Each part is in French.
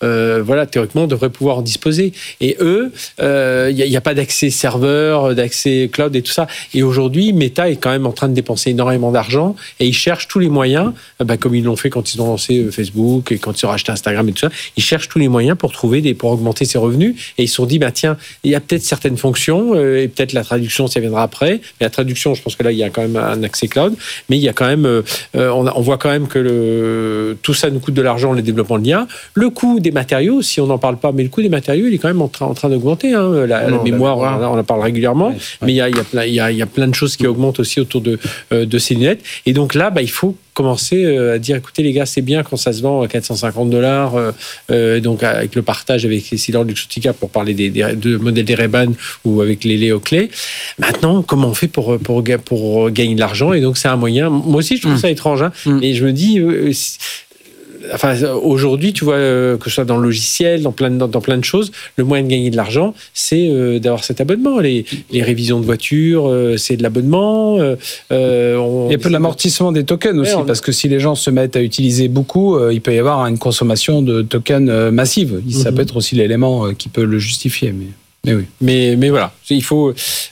voilà, théoriquement, devraient pouvoir en disposer. Et eux, il n'y a pas d'accès serveur, d'accès cloud et tout ça. Et aujourd'hui, Meta est quand même en train de dépenser énormément d'argent et ils cherchent tous les moyens, comme ils l'ont fait quand ils ont lancé Facebook et quand ils ont racheté Instagram et tout ça, ils cherchent tous les moyens pour augmenter ses revenus. Et ils se sont dit, tiens, il y a peut-être certaines fonctions et peut-être la traduction, ça viendra après. Mais la traduction, je pense que là, il y a quand même un accès cloud. Mais il y a quand même, on voit quand même que tout ça nous coûte de l'argent, le développement de l'IA. Le coût des matériaux, si on n'en parle pas, mais le coût des matériaux, il est quand même en train d'augmenter. La mémoire, on en parle régulièrement. Ouais. Mais il y a plein de choses qui augmentent aussi autour de ces lunettes. Et donc là, il faut commencer à dire, écoutez les gars, c'est bien quand ça se vend à $450, donc avec le partage avec EssilorLuxottica pour parler de modèles des Ray-Ban ou avec les Oakley. Maintenant, comment on fait pour gagner de l'argent? Et donc c'est un moyen. Moi aussi, je trouve ça étrange, et je me dis. Aujourd'hui, tu vois, que ce soit dans le logiciel, dans plein de choses, le moyen de gagner de l'argent, c'est d'avoir cet abonnement. Les révisions de voitures, c'est de l'abonnement. Il y a peu de l'amortissement des tokens aussi, parce que si les gens se mettent à utiliser beaucoup, il peut y avoir une consommation de tokens massive. Ça peut être aussi l'élément qui peut le justifier. Mais oui. Mais voilà, il faut.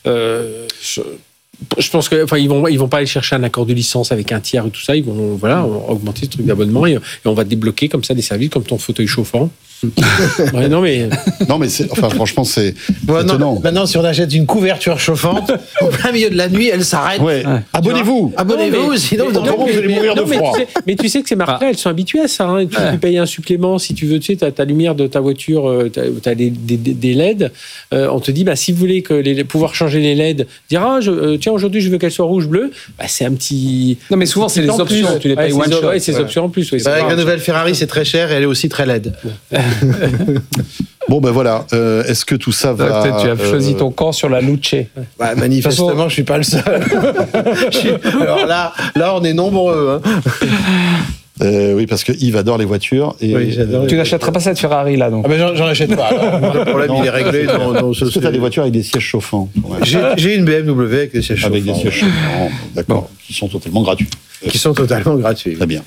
Je pense que ils vont pas aller chercher un accord de licence avec un tiers et tout ça. Ils vont augmenter ce truc d'abonnement et on va débloquer comme ça des services comme ton fauteuil chauffant. non mais franchement c'est étonnant. Maintenant si on achète une couverture chauffante au plein milieu de la nuit, elle s'arrête. Ouais. Abonnez-vous, sinon vous allez mourir de froid. Mais tu sais que ces marques-là, elles sont habituées à ça. Tu payes un supplément si tu veux. Tu sais, t'as ta lumière de ta voiture, t'as des LED. On te dit, si vous voulez pouvoir changer les LED, dire tiens aujourd'hui je veux qu'elle soit rouge bleu. C'est un petit. Non mais souvent c'est les options. Tu les payes one shot. C'est options en plus. Avec la nouvelle Ferrari, c'est très cher et elle est aussi très LED. Bon voilà, est-ce que tout ça va... Peut-être tu as choisi ton camp sur la Luce. Manifestement, je suis pas le seul. Alors là, on est nombreux. Oui, parce que Yves adore les voitures. Et, oui, j'adore. Tu n'achèteras pas cette Ferrari là, donc. J'en achète pas. Alors, le problème, il est réglé. Est-ce que tu as des voitures avec des sièges chauffants? J'ai une BMW avec des sièges chauffants. Avec des sièges chauffants, d'accord, qui sont totalement gratuits. Très bien.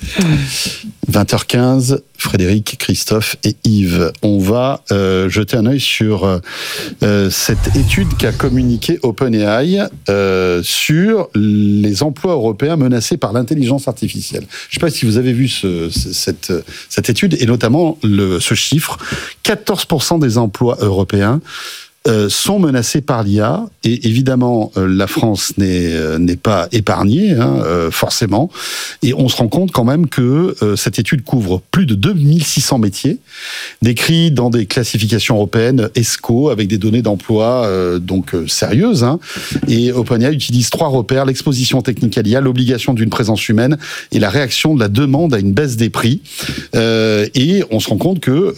20h15, Frédéric, Christophe et Yves. On va jeter un œil sur cette étude qu'a communiquée OpenAI sur les emplois européens menacés par l'intelligence artificielle. Je ne sais pas si vous avez vu cette étude, et notamment ce chiffre. 14% des emplois européens sont menacés par l'IA, et évidemment la France n'est pas épargnée, forcément, et on se rend compte quand même que cette étude couvre plus de 2600 métiers décrits dans des classifications européennes ESCO avec des données d'emploi sérieuses, et OpenAI utilise 3 repères: l'exposition technique à l'IA, l'obligation d'une présence humaine et la réaction de la demande à une baisse des prix, et on se rend compte que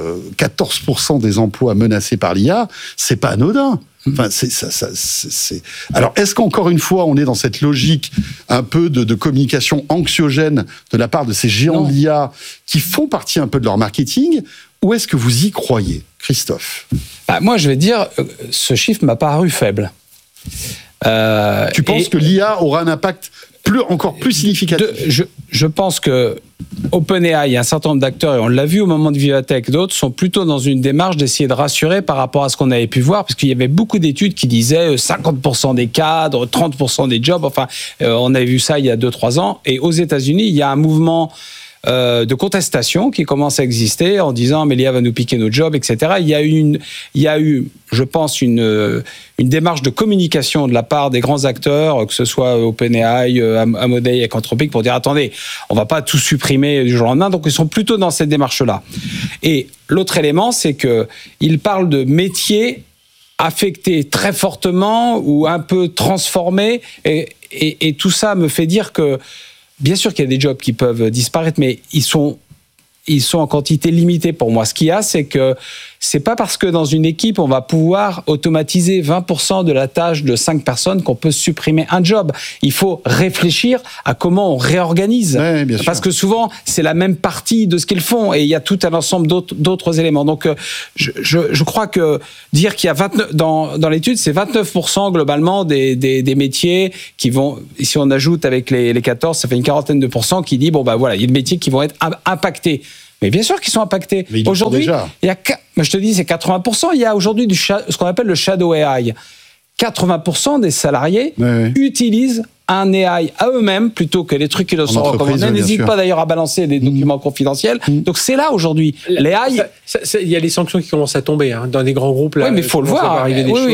14% des emplois menacés par l'IA, c'est pas anodin. Enfin, c'est... Alors, est-ce qu'encore une fois, on est dans cette logique un peu de communication anxiogène de la part de ces géants de l'IA qui font partie un peu de leur marketing, ou est-ce que vous y croyez, Christophe? Moi, je vais dire, ce chiffre m'a paru faible. Tu penses que l'IA aura un impact encore plus significatif? Je pense que OpenAI, un certain nombre d'acteurs, et on l'a vu au moment de Vivatech, d'autres sont plutôt dans une démarche d'essayer de rassurer par rapport à ce qu'on avait pu voir, parce qu'il y avait beaucoup d'études qui disaient 50% des cadres, 30% des jobs, on avait vu ça il y a 2-3 ans, et aux États-Unis, il y a un mouvement de contestation qui commence à exister en disant mais l'IA va nous piquer nos jobs, etc. Il y a eu, je pense, une démarche de communication de la part des grands acteurs, que ce soit OpenAI, Amodei et Anthropic, pour dire attendez, on va pas tout supprimer du jour au lendemain. Donc ils sont plutôt dans cette démarche-là. Et l'autre élément, c'est que ils parlent de métiers affectés très fortement ou un peu transformés, et tout ça me fait dire que bien sûr qu'il y a des jobs qui peuvent disparaître, mais ils sont en quantité limitée pour moi. Ce qu'il y a, c'est que c'est pas parce que dans une équipe, on va pouvoir automatiser 20% de la tâche de 5 personnes qu'on peut supprimer un job. Il faut réfléchir à comment on réorganise. Ouais, bien sûr. Parce que souvent, c'est la même partie de ce qu'ils font et il y a tout un ensemble d'autres éléments. Donc, je crois que dire qu'il y a 29, dans l'étude, c'est 29% globalement des métiers qui vont, si on ajoute avec les 14, ça fait une quarantaine de pourcents qui dit, il y a des métiers qui vont être impactés. Mais bien sûr qu'ils sont impactés. Mais ils le font Aujourd'hui, déjà. il y a, je te dis, c'est 80%. Il y a aujourd'hui ce qu'on appelle le shadow AI. 80% des salariés utilisent un AI à eux-mêmes plutôt que les trucs qui leur sont recommandés. N'hésite pas d'ailleurs à balancer des documents confidentiels. Donc c'est là aujourd'hui. Les AI... Il y a les sanctions qui commencent à tomber dans des grands groupes. Là, oui, mais il faut le voir.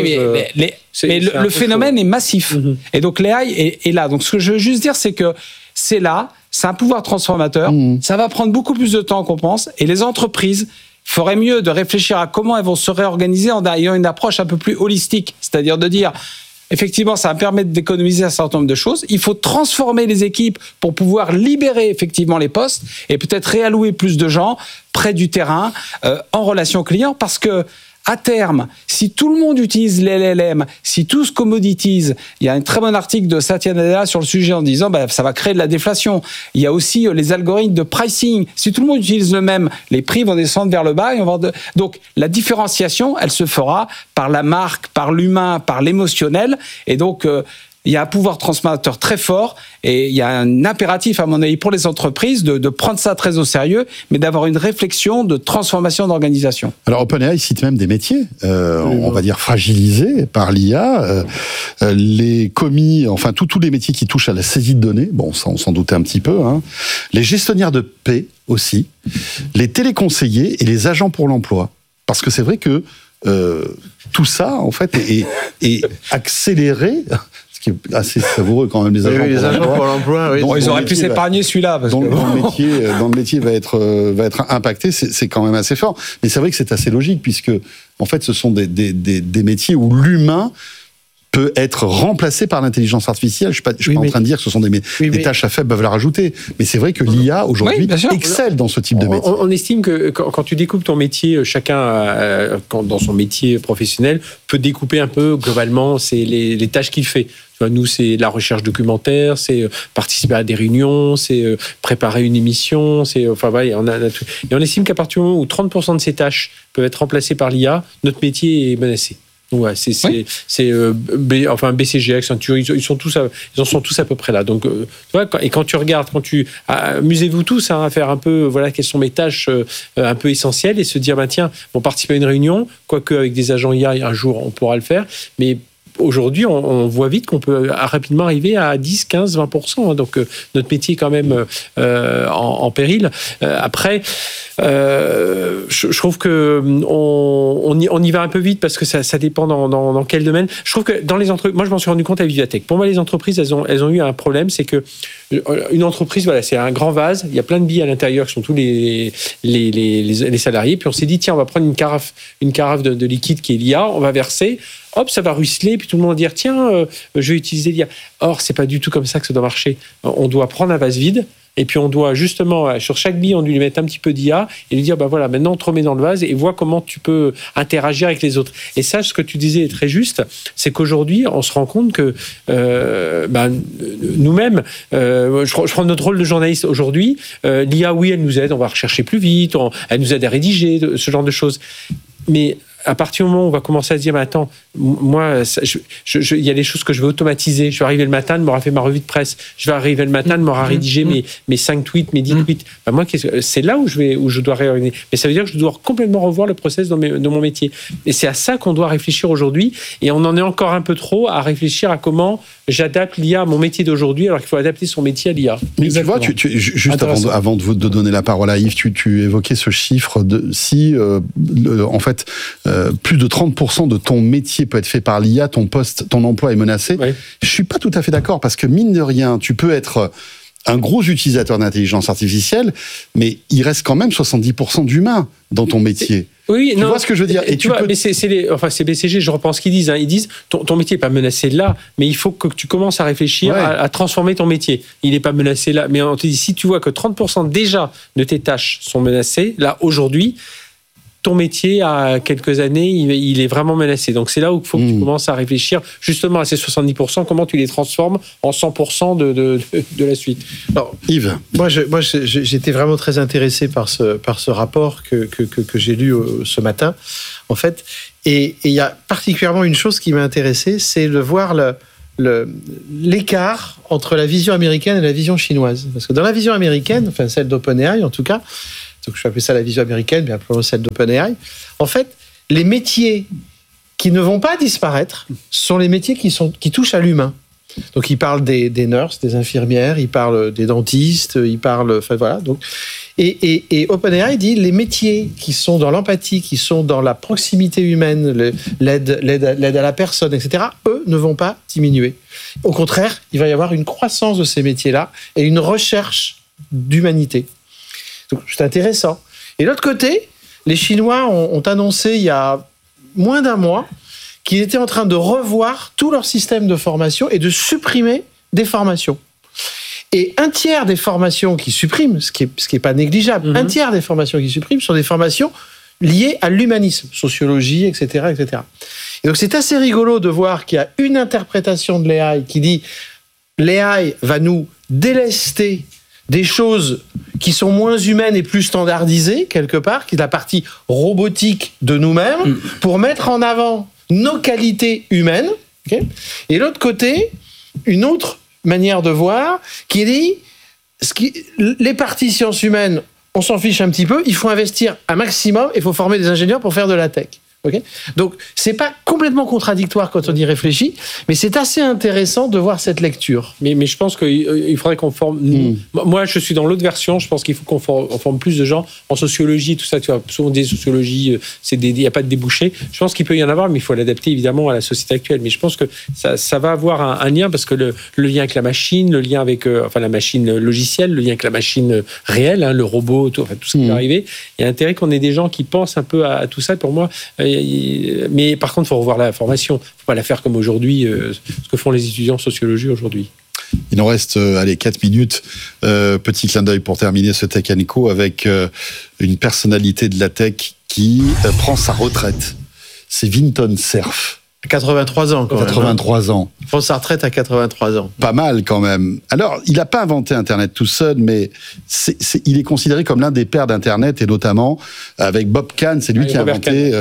Mais le phénomène est massif. Et donc l'AI est là. Donc ce que je veux juste dire, c'est que c'est là, c'est un pouvoir transformateur. Ça va prendre beaucoup plus de temps qu'on pense. Et les entreprises feraient mieux de réfléchir à comment elles vont se réorganiser en ayant une approche un peu plus holistique. C'est-à-dire de dire... Effectivement, ça va permettre d'économiser un certain nombre de choses. Il faut transformer les équipes pour pouvoir libérer effectivement les postes et peut-être réallouer plus de gens près du terrain, en relation client, parce que à terme, si tout le monde utilise les LLM, si tout se commoditise, il y a un très bon article de Satya Nadella sur le sujet en disant ça va créer de la déflation. Il y a aussi les algorithmes de pricing. Si tout le monde utilise le même, les prix vont descendre vers le bas. Donc la différenciation, elle se fera par la marque, par l'humain, par l'émotionnel. Et donc il y a un pouvoir transformateur très fort et il y a un impératif, à mon avis, pour les entreprises de prendre ça très au sérieux, mais d'avoir une réflexion de transformation d'organisation. Alors, OpenAI cite même des métiers, on va dire fragilisés par l'IA, les commis, enfin, tous les métiers qui touchent à la saisie de données, bon, ça, on s'en doutait un petit peu, les gestionnaires de paie aussi, les téléconseillers et les agents pour l'emploi. Parce que c'est vrai que tout ça, en fait, est accéléré. Qui est assez savoureux quand même, les agents pour l'emploi. Bon, ils auraient pu s'épargner celui-là. Parce dont le métier va être impacté, c'est quand même assez fort. Mais c'est vrai que c'est assez logique, puisque en fait, ce sont des métiers où l'humain peut être remplacé par l'intelligence artificielle. Je suis pas en train de dire que ce sont des tâches à faible valeur ajoutée, mais c'est vrai que l'IA aujourd'hui excelle dans ce type de métier. On estime que quand tu découpes ton métier, chacun dans son métier professionnel peut découper un peu globalement les tâches qu'il fait. Nous, c'est la recherche documentaire, c'est participer à des réunions, c'est préparer une émission, c'est et on estime qu'à partir du moment où 30% de ces tâches peuvent être remplacées par l'IA, notre métier est menacé. Ouais, BCG, Accenture, ils en sont tous à peu près là. Donc, tu vois, et quand tu regardes, amusez-vous tous à faire un peu, quelles sont mes tâches un peu essentielles et se dire, tiens, on participe à une réunion, quoique avec des agents IA, un jour on pourra le faire, mais aujourd'hui, on voit vite qu'on peut rapidement arriver à 10, 15, 20%. Donc, notre métier est quand même en péril. Après, je trouve que on y va un peu vite parce que ça dépend dans quel domaine. Je trouve que dans les entreprises, moi je m'en suis rendu compte à Vivatech. Pour moi, les entreprises, elles ont eu un problème, c'est que une entreprise, c'est un grand vase. Il y a plein de billes à l'intérieur qui sont tous les salariés. Puis on s'est dit, tiens, on va prendre une carafe de liquide qui est l'IA, on va verser. Hop, ça va ruisseler, puis tout le monde va dire, tiens, je vais utiliser l'IA. Or, c'est pas du tout comme ça que ça doit marcher. On doit prendre un vase vide, et puis on doit justement, sur chaque bille, on doit lui mettre un petit peu d'IA, et lui dire, maintenant on te remet dans le vase, et vois comment tu peux interagir avec les autres. Et ça, ce que tu disais est très juste, c'est qu'aujourd'hui, on se rend compte que nous-mêmes, je prends notre rôle de journaliste aujourd'hui, l'IA, oui, elle nous aide, on va rechercher plus vite, elle nous aide à rédiger, ce genre de choses. Mais à partir du moment où on va commencer à se dire, attends, moi, il y a des choses que je vais automatiser. Je vais arriver le matin, elle m'aura fait ma revue de presse. Je vais arriver le matin, elle m'aura rédigé mes 5 tweets, mes 10 tweets. Moi, c'est là où je dois réorganiser. Mais ça veut dire que je dois complètement revoir le process dans mon métier. Et c'est à ça qu'on doit réfléchir aujourd'hui. Et on en est encore un peu trop à réfléchir à comment j'adapte l'IA à mon métier d'aujourd'hui, alors qu'il faut adapter son métier à l'IA. Mais tu vois, juste avant de donner la parole à Yves, tu évoquais ce chiffre en fait, plus de 30% de ton métier peut être fait par l'IA, ton emploi est menacé. Oui. Je suis pas tout à fait d'accord, parce que mine de rien, tu peux être un gros utilisateur d'intelligence artificielle, mais il reste quand même 70% d'humains dans ton métier. Oui, tu vois ce que je veux dire. Et tu vois, mais c'est BCG, je reprends ce qu'ils disent. Ils disent, ton métier n'est pas menacé là, mais il faut que tu commences à réfléchir à transformer ton métier. Il n'est pas menacé là, mais on te dit, si tu vois que 30% déjà de tes tâches sont menacées, là, aujourd'hui, ton métier, à quelques années, il est vraiment menacé. Donc, c'est là où il faut que tu commences à réfléchir justement à ces 70%, comment tu les transformes en 100% de la suite. Alors, Yves, moi, j'étais vraiment très intéressé par ce rapport que j'ai lu ce matin, en fait. Et il y a particulièrement une chose qui m'a intéressé, c'est de voir l'écart entre la vision américaine et la vision chinoise. Parce que dans la vision américaine, enfin celle d'OpenAI en tout cas, donc je vais appeler ça la vision américaine, mais appelons celle d'OpenAI. En fait, les métiers qui ne vont pas disparaître sont les métiers qui touchent à l'humain. Donc, il parle des nurses, des infirmières, il parle des dentistes, il parle... Enfin, voilà. Donc, et OpenAI dit les métiers qui sont dans l'empathie, qui sont dans la proximité humaine, l'aide à la personne, etc., eux ne vont pas diminuer. Au contraire, il va y avoir une croissance de ces métiers-là et une recherche d'humanité. Donc, c'est intéressant. Et de l'autre côté, les Chinois ont annoncé il y a moins d'un mois qu'ils étaient en train de revoir tout leur système de formation et de supprimer des formations. Et un tiers des formations qui suppriment, ce qui est pas négligeable, un tiers des formations qui suppriment sont des formations liées à l'humanisme, sociologie, etc., etc. Et donc c'est assez rigolo de voir qu'il y a une interprétation de l'AI qui dit l'AI va nous délester des choses qui sont moins humaines et plus standardisées, quelque part, qui est la partie robotique de nous-mêmes, pour mettre en avant nos qualités humaines. Okay, et l'autre côté, une autre manière de voir qui dit les parties sciences humaines, on s'en fiche un petit peu, il faut investir un maximum, il faut former des ingénieurs pour faire de la tech. Okay, donc, c'est pas complètement contradictoire quand on y réfléchit, mais c'est assez intéressant de voir cette lecture. Mais je pense qu'il faudrait qu'on forme... Moi, je suis dans l'autre version. Je pense qu'il faut qu'on forme plus de gens en sociologie, tout ça. Tu vois, souvent des sociologies, il n'y a pas de débouché. Je pense qu'il peut y en avoir, mais il faut l'adapter évidemment à la société actuelle. Mais je pense que ça va avoir un lien, parce que le lien avec la machine, le lien avec la machine logicielle, le lien avec la machine réelle, le robot, tout ce qui va arriver. Il y a intérêt qu'on ait des gens qui pensent un peu à tout ça. Pour moi... mais par contre, il faut revoir la formation. Il ne faut pas la faire comme aujourd'hui, ce que font les étudiants en sociologie aujourd'hui. Il nous reste 4 minutes. Petit clin d'œil pour terminer ce Tech & Co avec une personnalité de la tech qui prend sa retraite. C'est Vinton Cerf. 83 ans, quand 83 ans. Il prend sa retraite à 83 ans. Pas mal, quand même. Alors, il n'a pas inventé Internet tout seul, mais il est considéré comme l'un des pères d'Internet, et notamment avec Bob Kahn, c'est lui qui a inventé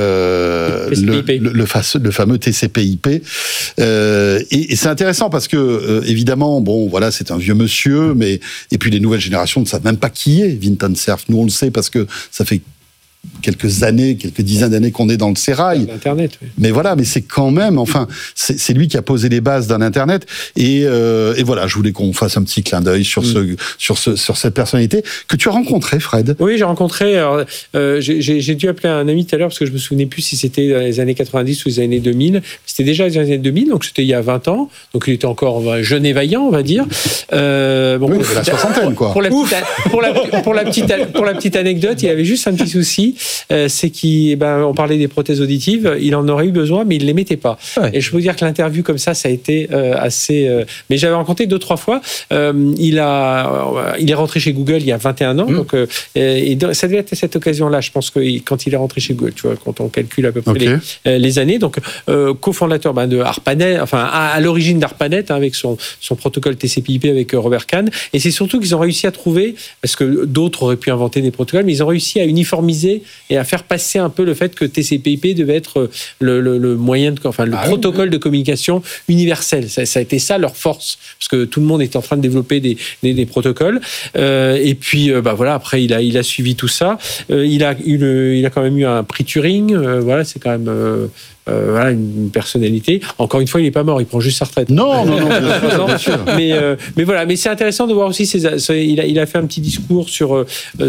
le fameux TCP/IP. Et c'est intéressant parce que, évidemment, bon, voilà, c'est un vieux monsieur, et puis les nouvelles générations ne savent même pas qui est Vinton Cerf. Nous, on le sait parce que ça fait quelques dizaines d'années qu'on est dans le sérail. Internet, oui. Mais voilà, mais c'est quand même, c'est lui qui a posé les bases d'un Internet. Et voilà, je voulais qu'on fasse un petit clin d'œil sur cette personnalité que tu as rencontrée, Fred. Oui, j'ai rencontré. Alors, j'ai dû appeler un ami tout à l'heure parce que je me souvenais plus si c'était dans les années 90 ou les années 2000. C'était déjà les années 2000, donc c'était il y a 20 ans. Donc il était encore jeune et vaillant, on va dire. Oui, il avait la soixantaine, quoi. Pour la petite anecdote, il avait juste un petit souci. C'est qu'on parlait des prothèses auditives, il en aurait eu besoin, mais il ne les mettait pas. Ouais. Et je peux vous dire que l'interview comme ça a été assez... mais j'avais rencontré 2-3 fois. Il est rentré chez Google il y a 21 ans, donc, et ça devait être cette occasion-là, je pense, que quand il est rentré chez Google, tu vois, quand on calcule à peu près les années. Donc, cofondateur de ARPANET, enfin, à l'origine d'ARPANET, avec son protocole TCP/IP avec Robert Kahn. Et c'est surtout qu'ils ont réussi à trouver, parce que d'autres auraient pu inventer des protocoles, mais ils ont réussi à uniformiser et à faire passer un peu le fait que TCP/IP devait être le moyen, le protocole de communication universel. Ça a été ça leur force, parce que tout le monde était en train de développer des protocoles. Et puis, voilà, après, il a suivi tout ça. Il a quand même eu un prix Turing. Voilà, c'est quand même... voilà, une personnalité. Encore une fois, il n'est pas mort, il prend juste sa retraite. Non, bien sûr. Mais voilà, mais c'est intéressant de voir aussi il a fait un petit discours sur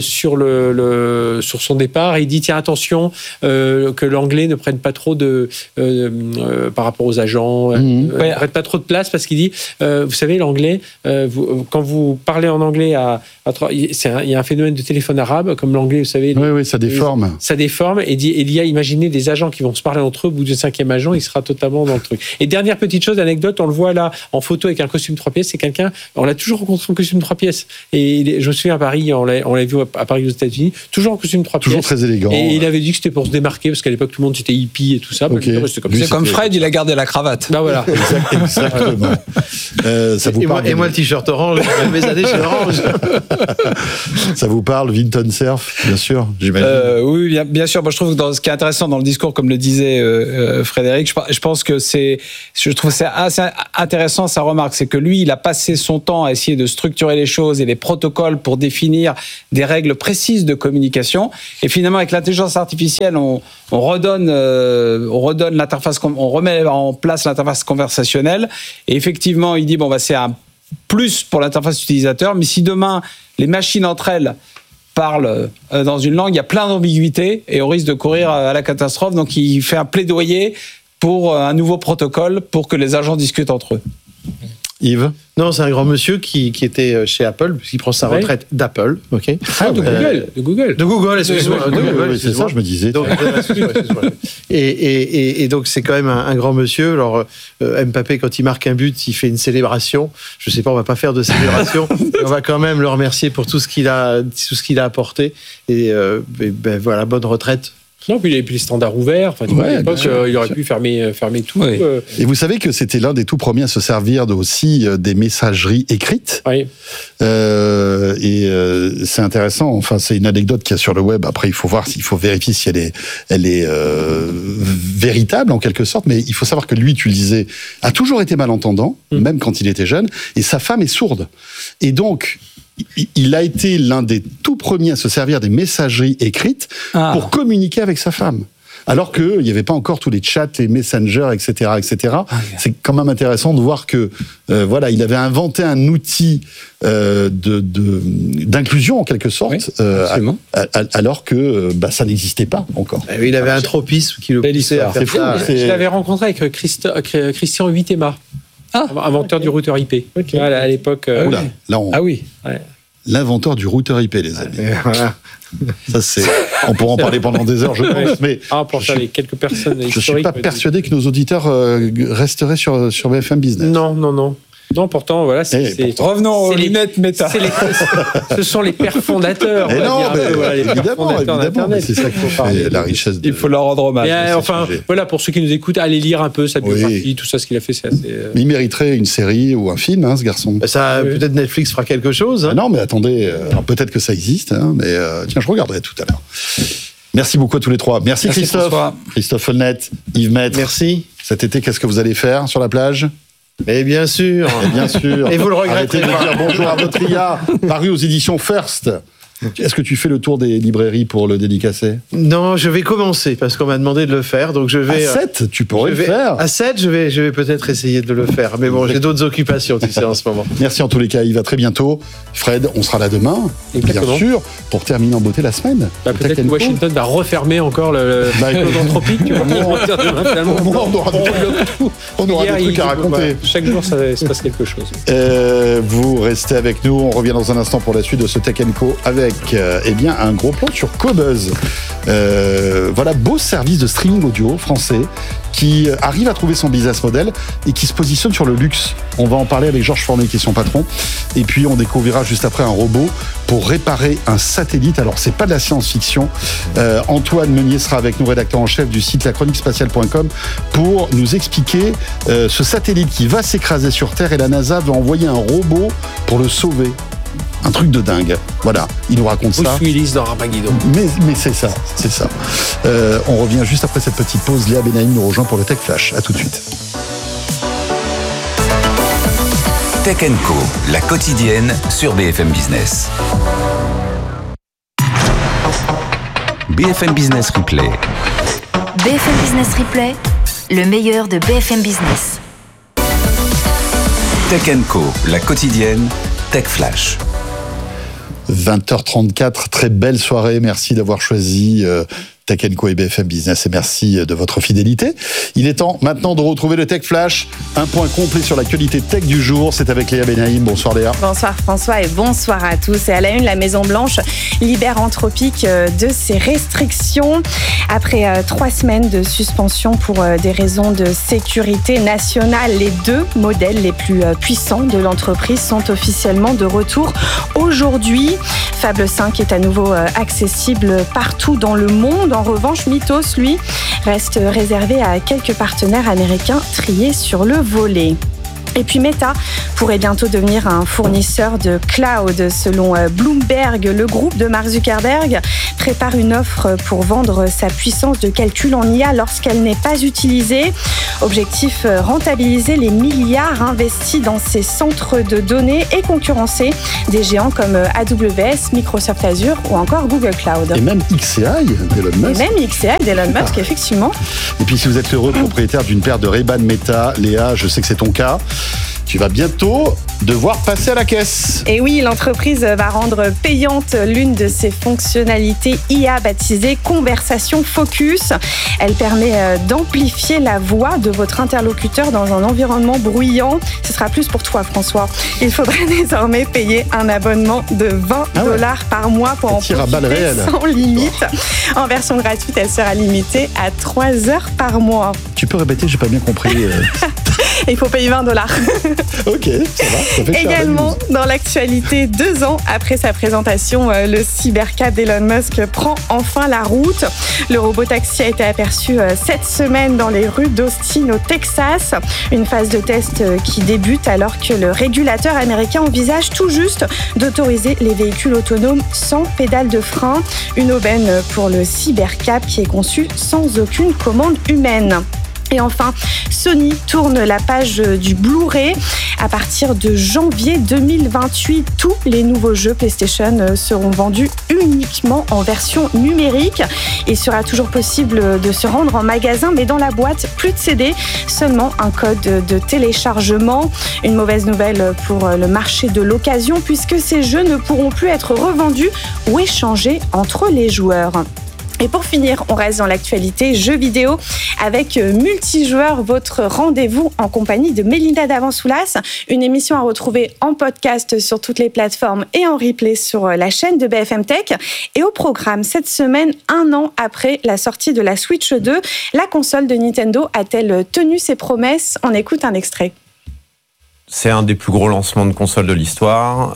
son départ, et il dit tiens, attention que l'anglais ne prenne pas trop par rapport aux agents, ne prenne pas trop de place, parce qu'il dit vous savez, l'anglais, quand vous parlez en anglais il y a un phénomène de téléphone arabe, comme l'anglais, vous savez. Oui, ça déforme. Ça déforme, et il y a, imaginez des agents qui vont se parler entre eux, au bout du 5e agent, il sera totalement dans le truc. Et dernière petite chose, anecdote, on le voit là en photo avec un costume 3 pièces, c'est quelqu'un, on l'a toujours rencontré en costume 3 pièces. Et je me souviens à Paris, on l'a vu à Paris aux États-Unis, toujours en costume 3 pièces. Toujours très élégant. Et il avait dit que c'était pour se démarquer, parce qu'à l'époque tout le monde était hippie et tout ça. Okay. C'est comme Fred, il a gardé la cravate. Bah voilà. Exactement. Ça vous parle, moi, le t-shirt orange, mes années chez Orange. Ça vous parle, Vinton Cerf, bien sûr, j'imagine. Oui, bien sûr. Moi, je trouve que ce qui est intéressant dans le discours, comme le disait Frédéric. Je pense que je trouve c'est assez intéressant sa remarque, c'est que lui, il a passé son temps à essayer de structurer les choses et les protocoles pour définir des règles précises de communication. Et finalement, avec l'intelligence artificielle, on redonne l'interface, on remet en place l'interface conversationnelle. Et effectivement, il dit c'est un plus pour l'interface utilisateur, mais si demain les machines entre elles parlent dans une langue, il y a plein d'ambiguïtés et on risque de courir à la catastrophe. Donc il fait un plaidoyer pour un nouveau protocole pour que les agents discutent entre eux. Yves ? Non, c'est un grand monsieur qui était chez Apple, puisqu'il prend sa retraite d'Apple. Okay. De Google, excuse-moi. Oui, c'est ça, je me disais. Donc, excuse-moi. Et donc, c'est quand même un grand monsieur. Alors, Mbappé, quand il marque un but, il fait une célébration. Je ne sais pas, on ne va pas faire de célébration. On va quand même le remercier pour tout ce qu'il a apporté. Et voilà, bonne retraite. Non, puis les standards ouverts. Enfin, à l'époque, il aurait pu fermer tout. Oui. Et vous savez que c'était l'un des tout premiers à se servir aussi des messageries écrites. Oui. C'est intéressant. Enfin, c'est une anecdote qu'il y a sur le web. Après, il faut voir, il faut vérifier si elle est véritable en quelque sorte. Mais il faut savoir que lui, tu le disais, a toujours été malentendant, même quand il était jeune. Et sa femme est sourde. Et donc, il a été l'un des tout premiers à se servir des messageries écrites pour communiquer avec sa femme. Alors qu'il n'y avait pas encore tous les chats, les messengers, etc., etc. C'est quand même intéressant de voir que, il avait inventé un outil d'inclusion en quelque sorte, alors que ça n'existait pas encore. Il avait un tropisme qui le poussait à faire ça. Je l'avais rencontré avec Christian Huitema. Inventeur du routeur IP. Okay. À l'époque. L'inventeur du routeur IP, les amis. Voilà. Ça, on pourra en parler pendant des heures, je pense. Mais pour faire les quelques personnes historiques. Je ne suis pas persuadé que nos auditeurs resteraient sur BFM Business. Non, pourtant, voilà. Revenons aux lunettes méta. Ce sont les pères fondateurs. Évidemment. C'est ça qu'il faut parler. La richesse. Il faut leur rendre hommage. Pour ceux qui nous écoutent, allez lire un peu sa biographie, tout ça, ce qu'il a fait, c'est assez. Mais il mériterait une série ou un film, ce garçon. Peut-être Netflix fera quelque chose. Non, mais attendez, peut-être que ça existe, mais tiens, je regarderai tout à l'heure. Merci beaucoup à tous les trois. Merci Christophe. François. Christophe Folnet, Yves Maître. Merci. Cet été, qu'est-ce que vous allez faire sur la plage ? Mais bien sûr. Et vous le regrettez. Arrêtez de dire bonjour à votre IA, paru aux éditions First. Est-ce que tu fais le tour des librairies pour le dédicacer ? Non, je vais commencer parce qu'on m'a demandé de le faire. Donc je vais. À 7, tu pourrais le faire. À 7, je vais peut-être essayer de le faire. Mais bon, j'ai d'autres occupations, tu sais, en ce moment. Merci en tous les cas, Yves. À très bientôt. Fred, on sera là demain, bien sûr, pour terminer en beauté la semaine. Peut-être que Washington va refermer encore le anthropique. Tu vois, on aura des trucs à raconter. Chaque jour, ça se passe quelque chose. Vous restez avec nous. On revient dans un instant pour la suite de ce Tech & Co avec un gros plan sur Qobuz. Beau service de streaming audio français qui arrive à trouver son business model et qui se positionne sur le luxe. On va en parler avec Georges Fornet qui est son patron. Et puis on découvrira juste après un robot pour réparer un satellite. Alors c'est pas de la science-fiction. Antoine Meunier sera avec nous, rédacteur en chef du site lachroniquespatiale.com, pour nous expliquer ce satellite qui va s'écraser sur Terre et la NASA va envoyer un robot pour le sauver. Un truc de dingue. Voilà, il nous raconte ça. Bruce Willis dans Armageddon. Mais c'est ça. On revient juste après cette petite pause. Léa Benaïm nous rejoint pour le Tech Flash. À tout de suite. Tech & Co, la quotidienne sur BFM Business. BFM Business Replay. BFM Business Replay, le meilleur de BFM Business. Tech & Co, la quotidienne, Tech Flash. 20h34, très belle soirée. Merci d'avoir choisi Tech & Co et BFM Business et merci de votre fidélité. Il est temps maintenant de retrouver le Tech Flash, un point complet sur l'actualité tech du jour. C'est avec Léa Benaïm. Bonsoir Léa. Bonsoir François et bonsoir à tous. Et à la une, la Maison-Blanche libère Anthropic de ses restrictions. Après 3 semaines de suspension pour des raisons de sécurité nationale, les 2 modèles les plus puissants de l'entreprise sont officiellement de retour aujourd'hui. Fable 5 est à nouveau accessible partout dans le monde. En revanche, Mythos, lui, reste réservé à quelques partenaires américains triés sur le volet. Et puis Meta pourrait bientôt devenir un fournisseur de cloud. Selon Bloomberg, le groupe de Mark Zuckerberg prépare une offre pour vendre sa puissance de calcul en IA lorsqu'elle n'est pas utilisée. Objectif, rentabiliser les milliards investis dans ces centres de données et concurrencer des géants comme AWS, Microsoft Azure ou encore Google Cloud. Et même XAI d'Elon Musk. Effectivement. Et puis si vous êtes heureux propriétaire d'une paire de Ray-Ban Meta, Léa, je sais que c'est ton cas, tu vas bientôt devoir passer à la caisse. Et oui, l'entreprise va rendre payante l'une de ses fonctionnalités IA baptisée Conversation Focus. Elle permet d'amplifier la voix de votre interlocuteur dans un environnement bruyant. Ce sera plus pour toi, François. Il faudra désormais payer un abonnement de $20 par mois pour en profiter sans limite. En version gratuite, elle sera limitée à 3 heures par mois. Tu peux répéter, j'ai pas bien compris. Il faut payer $20. Ok, ça va. Ça fait également, dans l'actualité, 2 ans après sa présentation, le cybercab d'Elon Musk prend enfin la route. Le robot taxi a été aperçu cette semaine dans les rues d'Austin au Texas. Une phase de test qui débute alors que le régulateur américain envisage tout juste d'autoriser les véhicules autonomes sans pédale de frein. Une aubaine pour le cybercab qui est conçu sans aucune commande humaine. Et enfin, Sony tourne la page du Blu-ray. À partir de janvier 2028, tous les nouveaux jeux PlayStation seront vendus uniquement en version numérique. Il sera toujours possible de se rendre en magasin, mais dans la boîte, plus de CD, seulement un code de téléchargement. Une mauvaise nouvelle pour le marché de l'occasion, puisque ces jeux ne pourront plus être revendus ou échangés entre les joueurs. Et pour finir, on reste dans l'actualité jeux vidéo avec Multijoueur, votre rendez-vous en compagnie de Mélinda Davansoulas. Une émission à retrouver en podcast sur toutes les plateformes et en replay sur la chaîne de BFM Tech. Et au programme cette semaine, 1 an après la sortie de la Switch 2, la console de Nintendo a-t-elle tenu ses promesses ? On écoute un extrait. C'est un des plus gros lancements de console de l'histoire.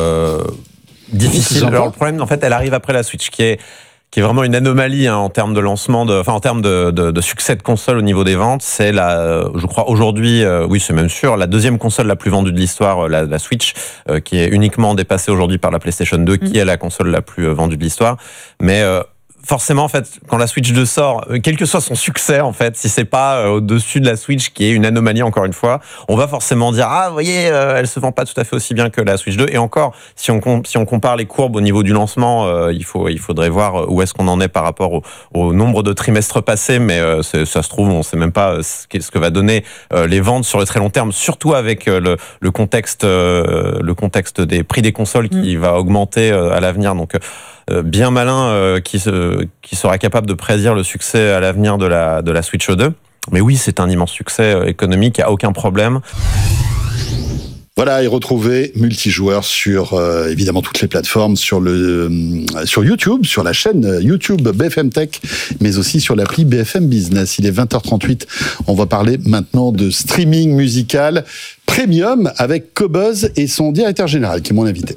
Difficile. Alors le problème, en fait, elle arrive après la Switch, qui est vraiment une anomalie en termes de lancement, en termes de succès de console au niveau des ventes. C'est je crois aujourd'hui, oui c'est même sûr, la deuxième console la plus vendue de l'histoire, la Switch, qui est uniquement dépassée aujourd'hui par la PlayStation 2, qui est la console la plus vendue de l'histoire. Mais forcément, en fait, quand la Switch 2 sort, quel que soit son succès, en fait, si c'est pas au-dessus de la Switch, qui est une anomalie encore une fois, on va forcément dire vous voyez, elle se vend pas tout à fait aussi bien que la Switch 2. Et encore, si on compare les courbes au niveau du lancement, il faudrait voir où est-ce qu'on en est par rapport au nombre de trimestres passés. Mais ça se trouve, on sait même pas ce que va donner les ventes sur le très long terme, surtout avec le contexte des prix des consoles qui va augmenter à l'avenir. Donc bien malin qui sera capable de prédire le succès à l'avenir de la Switch 2. Mais oui, c'est un immense succès économique, il n'y a aucun problème. Voilà, et retrouver Multijoueur sur évidemment toutes les plateformes, sur YouTube, sur la chaîne YouTube BFM Tech, mais aussi sur l'appli BFM Business. Il est 20h38. On va parler maintenant de streaming musical premium avec Qobuz et son directeur général, qui est mon invité.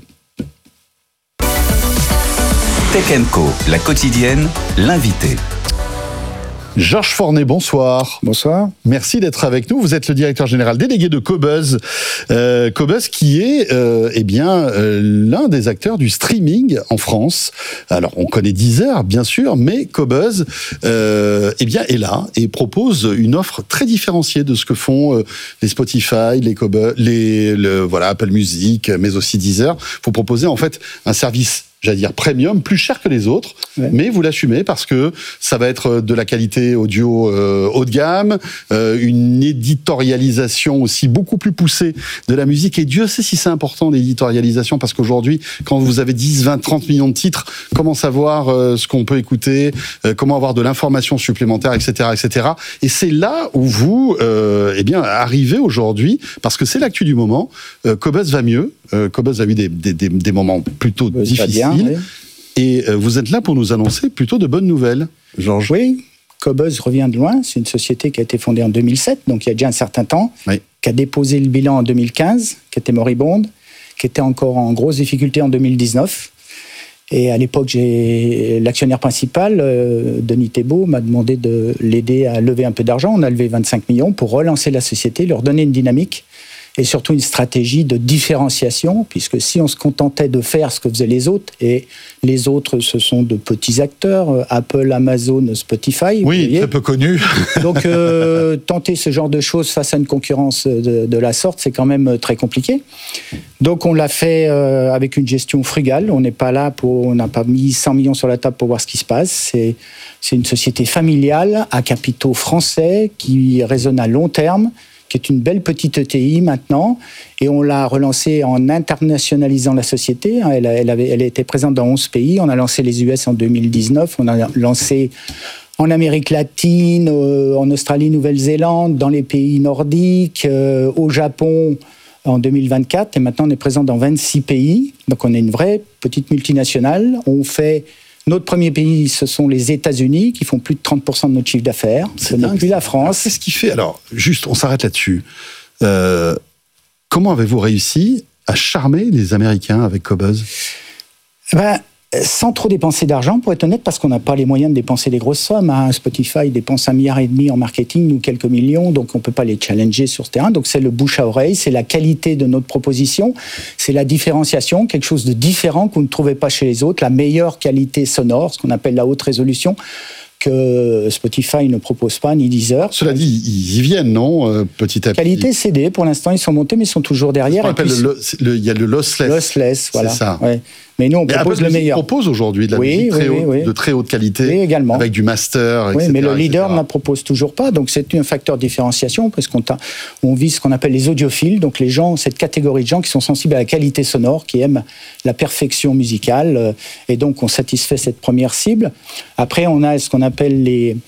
Tech & Co, la quotidienne, l'invité. Georges Fornet, bonsoir. Bonsoir. Merci d'être avec nous. Vous êtes le directeur général délégué de Qobuz. Qobuz qui est l'un des acteurs du streaming en France. Alors, on connaît Deezer, bien sûr, mais Qobuz est là et propose une offre très différenciée de ce que font les Spotify, Apple Music, mais aussi Deezer. Vous proposez en fait un service, j'allais dire premium, plus cher que les autres, mais vous l'assumez parce que ça va être de la qualité audio haut de gamme, une éditorialisation aussi beaucoup plus poussée de la musique, et Dieu sait si c'est important l'éditorialisation, parce qu'aujourd'hui, quand vous avez 10, 20, 30 millions de titres, comment savoir ce qu'on peut écouter, comment avoir de l'information supplémentaire, etc., etc. Et c'est là où vous arrivez aujourd'hui, parce que c'est l'actu du moment. Qobuz va mieux. Qobuz a eu des moments plutôt difficiles. Oui. Et vous êtes là pour nous annoncer plutôt de bonnes nouvelles, Georges. Oui, Qobuz revient de loin. C'est une société qui a été fondée en 2007, donc il y a déjà un certain temps, qui a déposé le bilan en 2015, qui était moribonde, qui était encore en grosse difficulté en 2019. Et à l'époque, l'actionnaire principal, Denis Thébault, m'a demandé de l'aider à lever un peu d'argent. On a levé 25 millions pour relancer la société, leur donner une dynamique et surtout une stratégie de différenciation, puisque si on se contentait de faire ce que faisaient les autres, et les autres, ce sont de petits acteurs, Apple, Amazon, Spotify. Oui, très peu connus. Donc, tenter ce genre de choses face à une concurrence de la sorte, c'est quand même très compliqué. Donc, on l'a fait avec une gestion frugale. On n'est pas là on n'a pas mis 100 millions sur la table pour voir ce qui se passe. C'est une société familiale à capitaux français qui raisonne à long terme, qui est une belle petite ETI maintenant, et on l'a relancée en internationalisant la société. Elle était présente dans 11 pays. On a lancé les US en 2019. On a lancé en Amérique latine, en Australie, Nouvelle-Zélande, dans les pays nordiques, au Japon en 2024. Et maintenant, on est présent dans 26 pays. Donc, on est une vraie petite multinationale. Notre premier pays, ce sont les États-Unis, qui font plus de 30% de notre chiffre d'affaires. Ce n'est plus la France. Qu'est-ce qui fait? Alors, juste, on s'arrête là-dessus. Comment avez-vous réussi à charmer les Américains avec Qobuz? Sans trop dépenser d'argent, pour être honnête, parce qu'on n'a pas les moyens de dépenser des grosses sommes. Spotify dépense 1,5 milliard en marketing, nous quelques millions, donc on ne peut pas les challenger sur ce terrain. Donc c'est le bouche à oreille, c'est la qualité de notre proposition, c'est la différenciation, quelque chose de différent qu'on ne trouvait pas chez les autres, la meilleure qualité sonore, ce qu'on appelle la haute résolution, que Spotify ne propose pas, ni Deezer. Cela dit, ils y viennent, non, petit à petit. Qualité CD, pour l'instant, ils sont montés, mais ils sont toujours derrière. Il y a le lossless. Lossless, voilà. C'est ça. Ouais. Mais nous, on propose le meilleur. On propose aujourd'hui de la musique de très haute qualité, également. Avec du master, etc. Oui, mais le leader ne la propose toujours pas, donc c'est un facteur de différenciation, parce qu'on vise ce qu'on appelle les audiophiles, donc les gens, cette catégorie de gens qui sont sensibles à la qualité sonore, qui aiment la perfection musicale, et donc on satisfait cette première cible. Après, on a ce qu'on appelle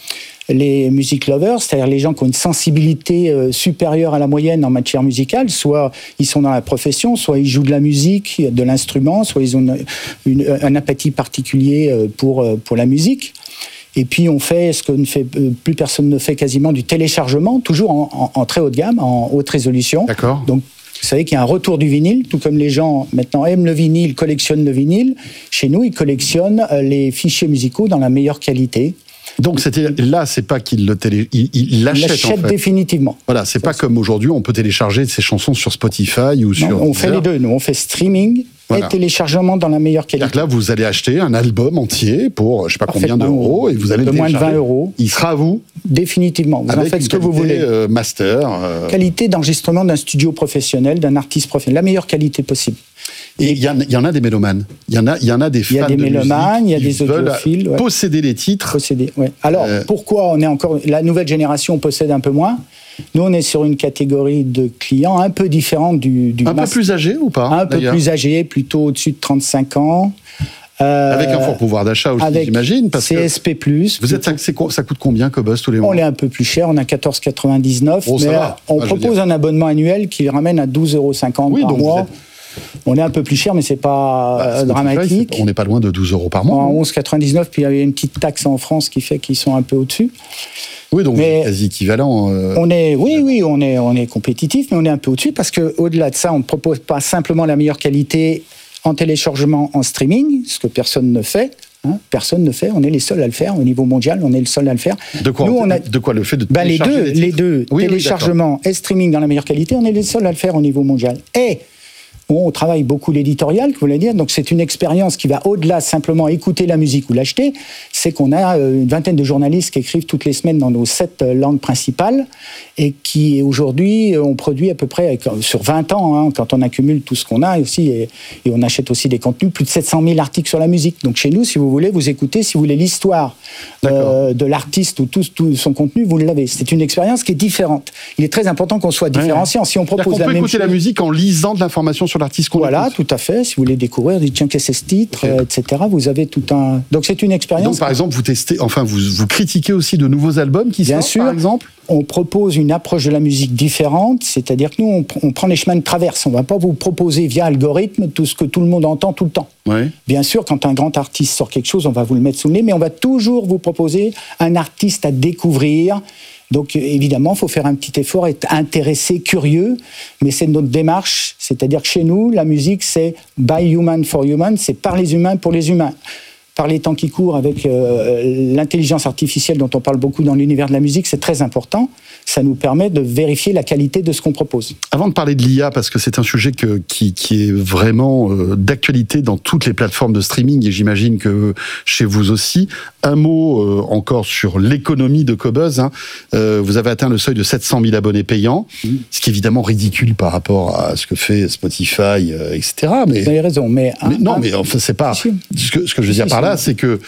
les music lovers, c'est-à-dire les gens qui ont une sensibilité supérieure à la moyenne en matière musicale, soit ils sont dans la profession, soit ils jouent de la musique, de l'instrument, soit ils ont un appétit particulier pour la musique. Et puis on fait ce que plus personne ne fait quasiment, du téléchargement, toujours en très haut de gamme, en haute résolution. D'accord. Donc, vous savez qu'il y a un retour du vinyle, tout comme les gens maintenant aiment le vinyle, collectionnent le vinyle. Chez nous, ils collectionnent les fichiers musicaux dans la meilleure qualité. Donc là, c'est pas qu'il il l'achète en fait. Définitivement. Voilà, c'est pas comme aujourd'hui, on peut télécharger ses chansons sur Spotify ou sur. Non, on fait les deux. Nous, on fait streaming et téléchargement dans la meilleure qualité. C'est-à-dire que là, vous allez acheter un album entier pour je sais pas combien d'euros et vous allez de moins de 20 euros. Il sera à vous. Définitivement. Vous en faites ce que vous voulez. Master. Qualité d'enregistrement d'un studio professionnel, d'un artiste professionnel, la meilleure qualité possible. Et il y en a des mélomanes. Il y en a des fans de musique. Il y a des mélomanes, il y a des audiophiles. Posséder les titres. Alors, pourquoi on est encore... La nouvelle génération possède un peu moins. Nous, on est sur une catégorie de clients un peu différente du un peu plus âgé ou pas? Un peu plus âgé, plutôt au-dessus de 35 ans. Avec un fort pouvoir d'achat aussi, j'imagine. CSP+. Ça coûte combien, Qobuz, tous les mois? On est un peu plus cher, on a 14,99. Oh, mais on propose un abonnement annuel qui ramène à 12,50 € par mois. On est un peu plus cher, mais c'est pas dramatique. On n'est pas loin de 12 € par mois. En 11,99, puis il y avait une petite taxe en France qui fait qu'ils sont un peu au-dessus. Oui, donc c'est quasi équivalent. On est compétitif, mais on est un peu au-dessus parce qu'au-delà de ça, on ne propose pas simplement la meilleure qualité en téléchargement, en streaming, ce que personne ne fait. Personne ne fait, on est les seuls à le faire au niveau mondial, on est le seul à le faire. De quoi le fait de télécharger les deux, téléchargement et streaming dans la meilleure qualité, on est les seuls à le faire au niveau mondial. Et on travaille beaucoup l'éditorial, que vous voulez dire, donc c'est une expérience qui va au-delà simplement écouter la musique ou l'acheter, c'est qu'on a une vingtaine de journalistes qui écrivent toutes les semaines dans nos 7 langues principales et qui aujourd'hui on produit à peu près sur 20 ans, quand on accumule tout ce qu'on a aussi, et on achète aussi des contenus, plus de 700 000 articles sur la musique. Donc chez nous, si vous voulez, vous écoutez, si vous voulez l'histoire de l'artiste ou tout son contenu, vous l'avez. C'est une expérience qui est différente. Il est très important qu'on soit différenciant. Si on propose la même chose... On peut écouter la musique en lisant de l'information sur l'artiste qu'on écoute. Voilà, tout à fait. Si vous voulez découvrir, dites tiens, qu'est-ce que c'est ce titre, etc. Vous avez tout un... Donc c'est une expérience. Donc par exemple, vous testez, vous critiquez aussi de nouveaux albums qui sortent, par exemple? On propose une approche de la musique différente, c'est-à-dire que nous, on prend les chemins de traverse. On ne va pas vous proposer via algorithme tout ce que tout le monde entend tout le temps. Ouais. Bien sûr, quand un grand artiste sort quelque chose, on va vous le mettre sous le nez, mais on va toujours vous proposer un artiste à découvrir. Donc évidemment, il faut faire un petit effort, être intéressé, curieux, mais c'est notre démarche. C'est-à-dire que chez nous, la musique, c'est by human for human, c'est par les humains pour les humains. par les temps qui courent avec l'intelligence artificielle dont on parle beaucoup dans l'univers de la musique, c'est très important. Ça nous permet de vérifier la qualité de ce qu'on propose. Avant de parler de l'IA, parce que c'est un sujet qui est vraiment d'actualité dans toutes les plateformes de streaming, et j'imagine que chez vous aussi, un mot encore sur l'économie de Qobuz. Vous avez atteint le seuil de 700 000 abonnés payants, ce qui est évidemment ridicule par rapport à ce que fait Spotify, etc. Mais, vous avez raison, mais enfin, c'est pas... Ce que je veux dire par là, c'est que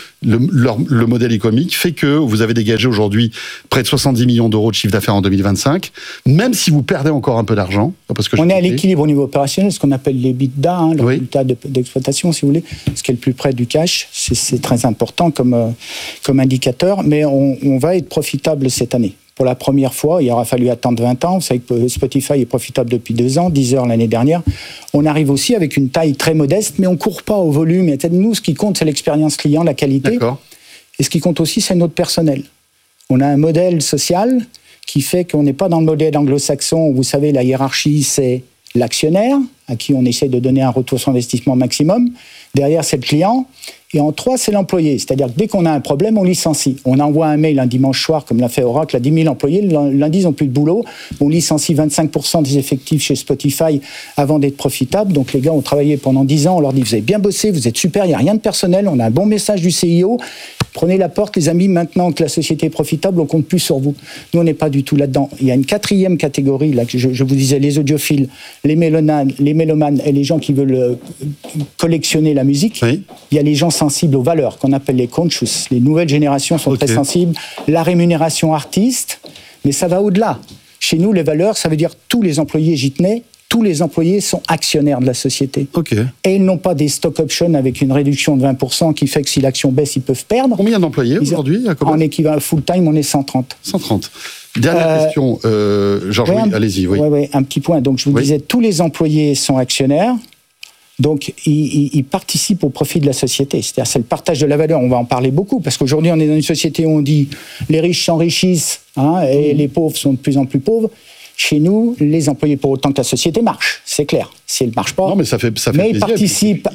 le modèle économique fait que vous avez dégagé aujourd'hui près de 70 millions d'euros de chiffre d'affaires en 2025, même si vous perdez encore un peu d'argent. On est à l'équilibre au niveau opérationnel, ce qu'on appelle l'EBITDA, le résultat d'exploitation, si vous voulez, ce qui est le plus près du cash. C'est très important comme indicateur, mais on va être profitable cette année. Pour la première fois, il aura fallu attendre 20 ans. Vous savez que Spotify est profitable depuis 2 ans, Deezer l'année dernière. On arrive aussi avec une taille très modeste, mais on ne court pas au volume. Et nous, ce qui compte, c'est l'expérience client, la qualité. D'accord. Et ce qui compte aussi, c'est notre personnel. On a un modèle social qui fait qu'on n'est pas dans le modèle anglo-saxon où, vous savez, la hiérarchie, c'est l'actionnaire, à qui on essaie de donner un retour sur investissement maximum. Derrière, c'est le client. Et en 3, c'est l'employé. C'est-à-dire que dès qu'on a un problème, on licencie. On envoie un mail un dimanche soir, comme l'a fait Oracle, à 10 000 employés. Lundi, ils n'ont plus de boulot. On licencie 25% des effectifs chez Spotify avant d'être profitable. Donc les gars ont travaillé pendant 10 ans. On leur dit, vous avez bien bossé, vous êtes super, il n'y a rien de personnel. On a un bon message du CIO. Prenez la porte, les amis. Maintenant que la société est profitable, on compte plus sur vous. Nous, on n'est pas du tout là-dedans. Il y a une 4e catégorie, là, que je vous disais, les audiophiles, les mélomanes et les gens qui veulent collectionner la musique. Oui. Il y a les gens sensibles aux valeurs, qu'on appelle les conscious. Les nouvelles générations sont très sensibles. La rémunération artiste, mais ça va au-delà. Chez nous, les valeurs, ça veut dire tous les employés, j'y tenais, tous les employés sont actionnaires de la société. Et ils n'ont pas des stock options avec une réduction de 20% qui fait que si l'action baisse, ils peuvent perdre. Combien d'employés aujourd'hui en équivalent full-time, on est 130. 130. Dernière question, Georges, allez-y. Oui. Oui, un petit point. Donc, je vous disais, tous les employés sont actionnaires. Donc, ils participent au profit de la société. C'est-à-dire, c'est le partage de la valeur. On va en parler beaucoup, parce qu'aujourd'hui, on est dans une société où on dit les riches s'enrichissent et les pauvres sont de plus en plus pauvres. Chez nous, les employés, pour autant que la société marche, c'est clair. Si elle ne marche pas, non, mais ça fait mais ils participent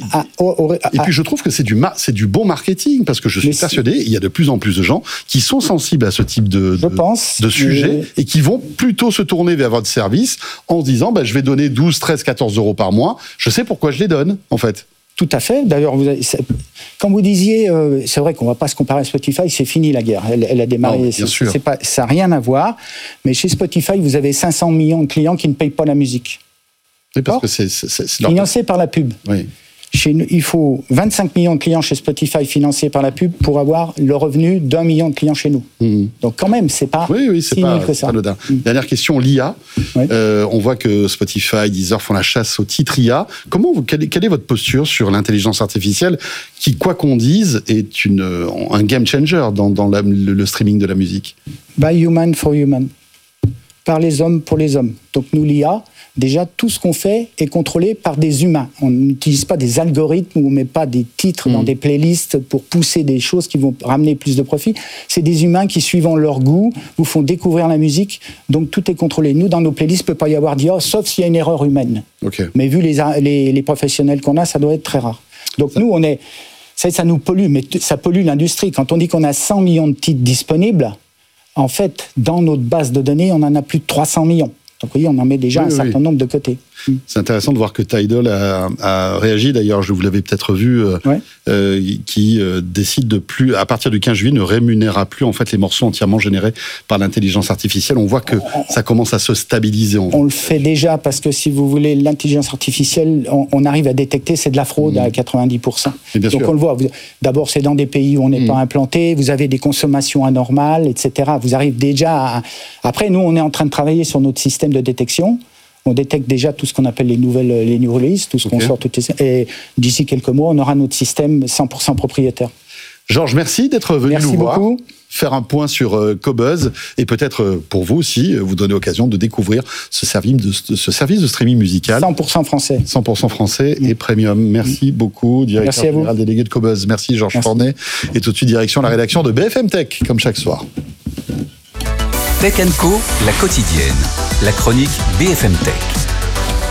Et puis je trouve que c'est du bon marketing, parce que je suis persuadé, il y a de plus en plus de gens qui sont sensibles à ce type de sujet et qui vont plutôt se tourner vers votre service en se disant je vais donner 12, 13, 14 euros par mois, je sais pourquoi je les donne, en fait. Tout à fait. D'ailleurs, quand vous disiez, c'est vrai qu'on ne va pas se comparer à Spotify, c'est fini la guerre. Elle a démarré. Non, bien sûr. Ça n'a rien à voir. Mais chez Spotify, vous avez 500 millions de clients qui ne payent pas la musique. Oui, parce que c'est financé par la pub. Oui. Il faut 25 millions de clients chez Spotify financés par la pub pour avoir le revenu d'1 million de clients chez nous. Donc quand même, c'est pas si nul que ça. Dernière question, l'IA. On voit que Spotify, Deezer font la chasse au titre IA. Quelle est votre posture sur l'intelligence artificielle qui, quoi qu'on dise, est un game changer dans le streaming de la musique? By human for human. Par les hommes pour les hommes. Donc nous, l'IA, déjà, tout ce qu'on fait est contrôlé par des humains. On n'utilise pas des algorithmes ou on ne met pas des titres dans des playlists pour pousser des choses qui vont ramener plus de profit. C'est des humains qui, suivant leur goût, vous font découvrir la musique. Donc tout est contrôlé. Nous, dans nos playlists, il ne peut pas y avoir d'IA, sauf s'il y a une erreur humaine. Mais vu les professionnels qu'on a, ça doit être très rare. Donc nous, ça nous pollue, mais ça pollue l'industrie. Quand on dit qu'on a 100 millions de titres disponibles, en fait, dans notre base de données, on en a plus de 300 millions. Donc, vous voyez, on en met déjà un certain nombre de côté. C'est intéressant de voir que Tidal a réagi. D'ailleurs, vous l'avez peut-être vu, qui décide de plus, à partir du 15 juillet, ne rémunérera plus en fait les morceaux entièrement générés par l'intelligence artificielle. On voit que ça commence à se stabiliser. On le fait déjà parce que, si vous voulez, l'intelligence artificielle, on arrive à détecter, c'est de la fraude à 90%. Donc sûr. On le voit. D'abord, c'est dans des pays où on n'est pas implanté. Vous avez des consommations anormales, etc. Vous arrivez déjà Après, nous, on est en train de travailler sur notre système de détection. On détecte déjà tout ce qu'on appelle les new releases, tout ce qu'on sort. Et d'ici quelques mois, on aura notre système 100% propriétaire. Georges, merci d'être venu nous voir. Beaucoup. Faire un point sur Qobuz et peut-être pour vous aussi vous donner l'occasion de découvrir ce service de streaming musical 100% français 100% français et premium. Merci beaucoup, directeur général délégué de Qobuz. Merci Georges Fornet. Et tout de suite direction la rédaction de BFM Tech comme chaque soir. Tech & Co, la quotidienne, la chronique BFM Tech.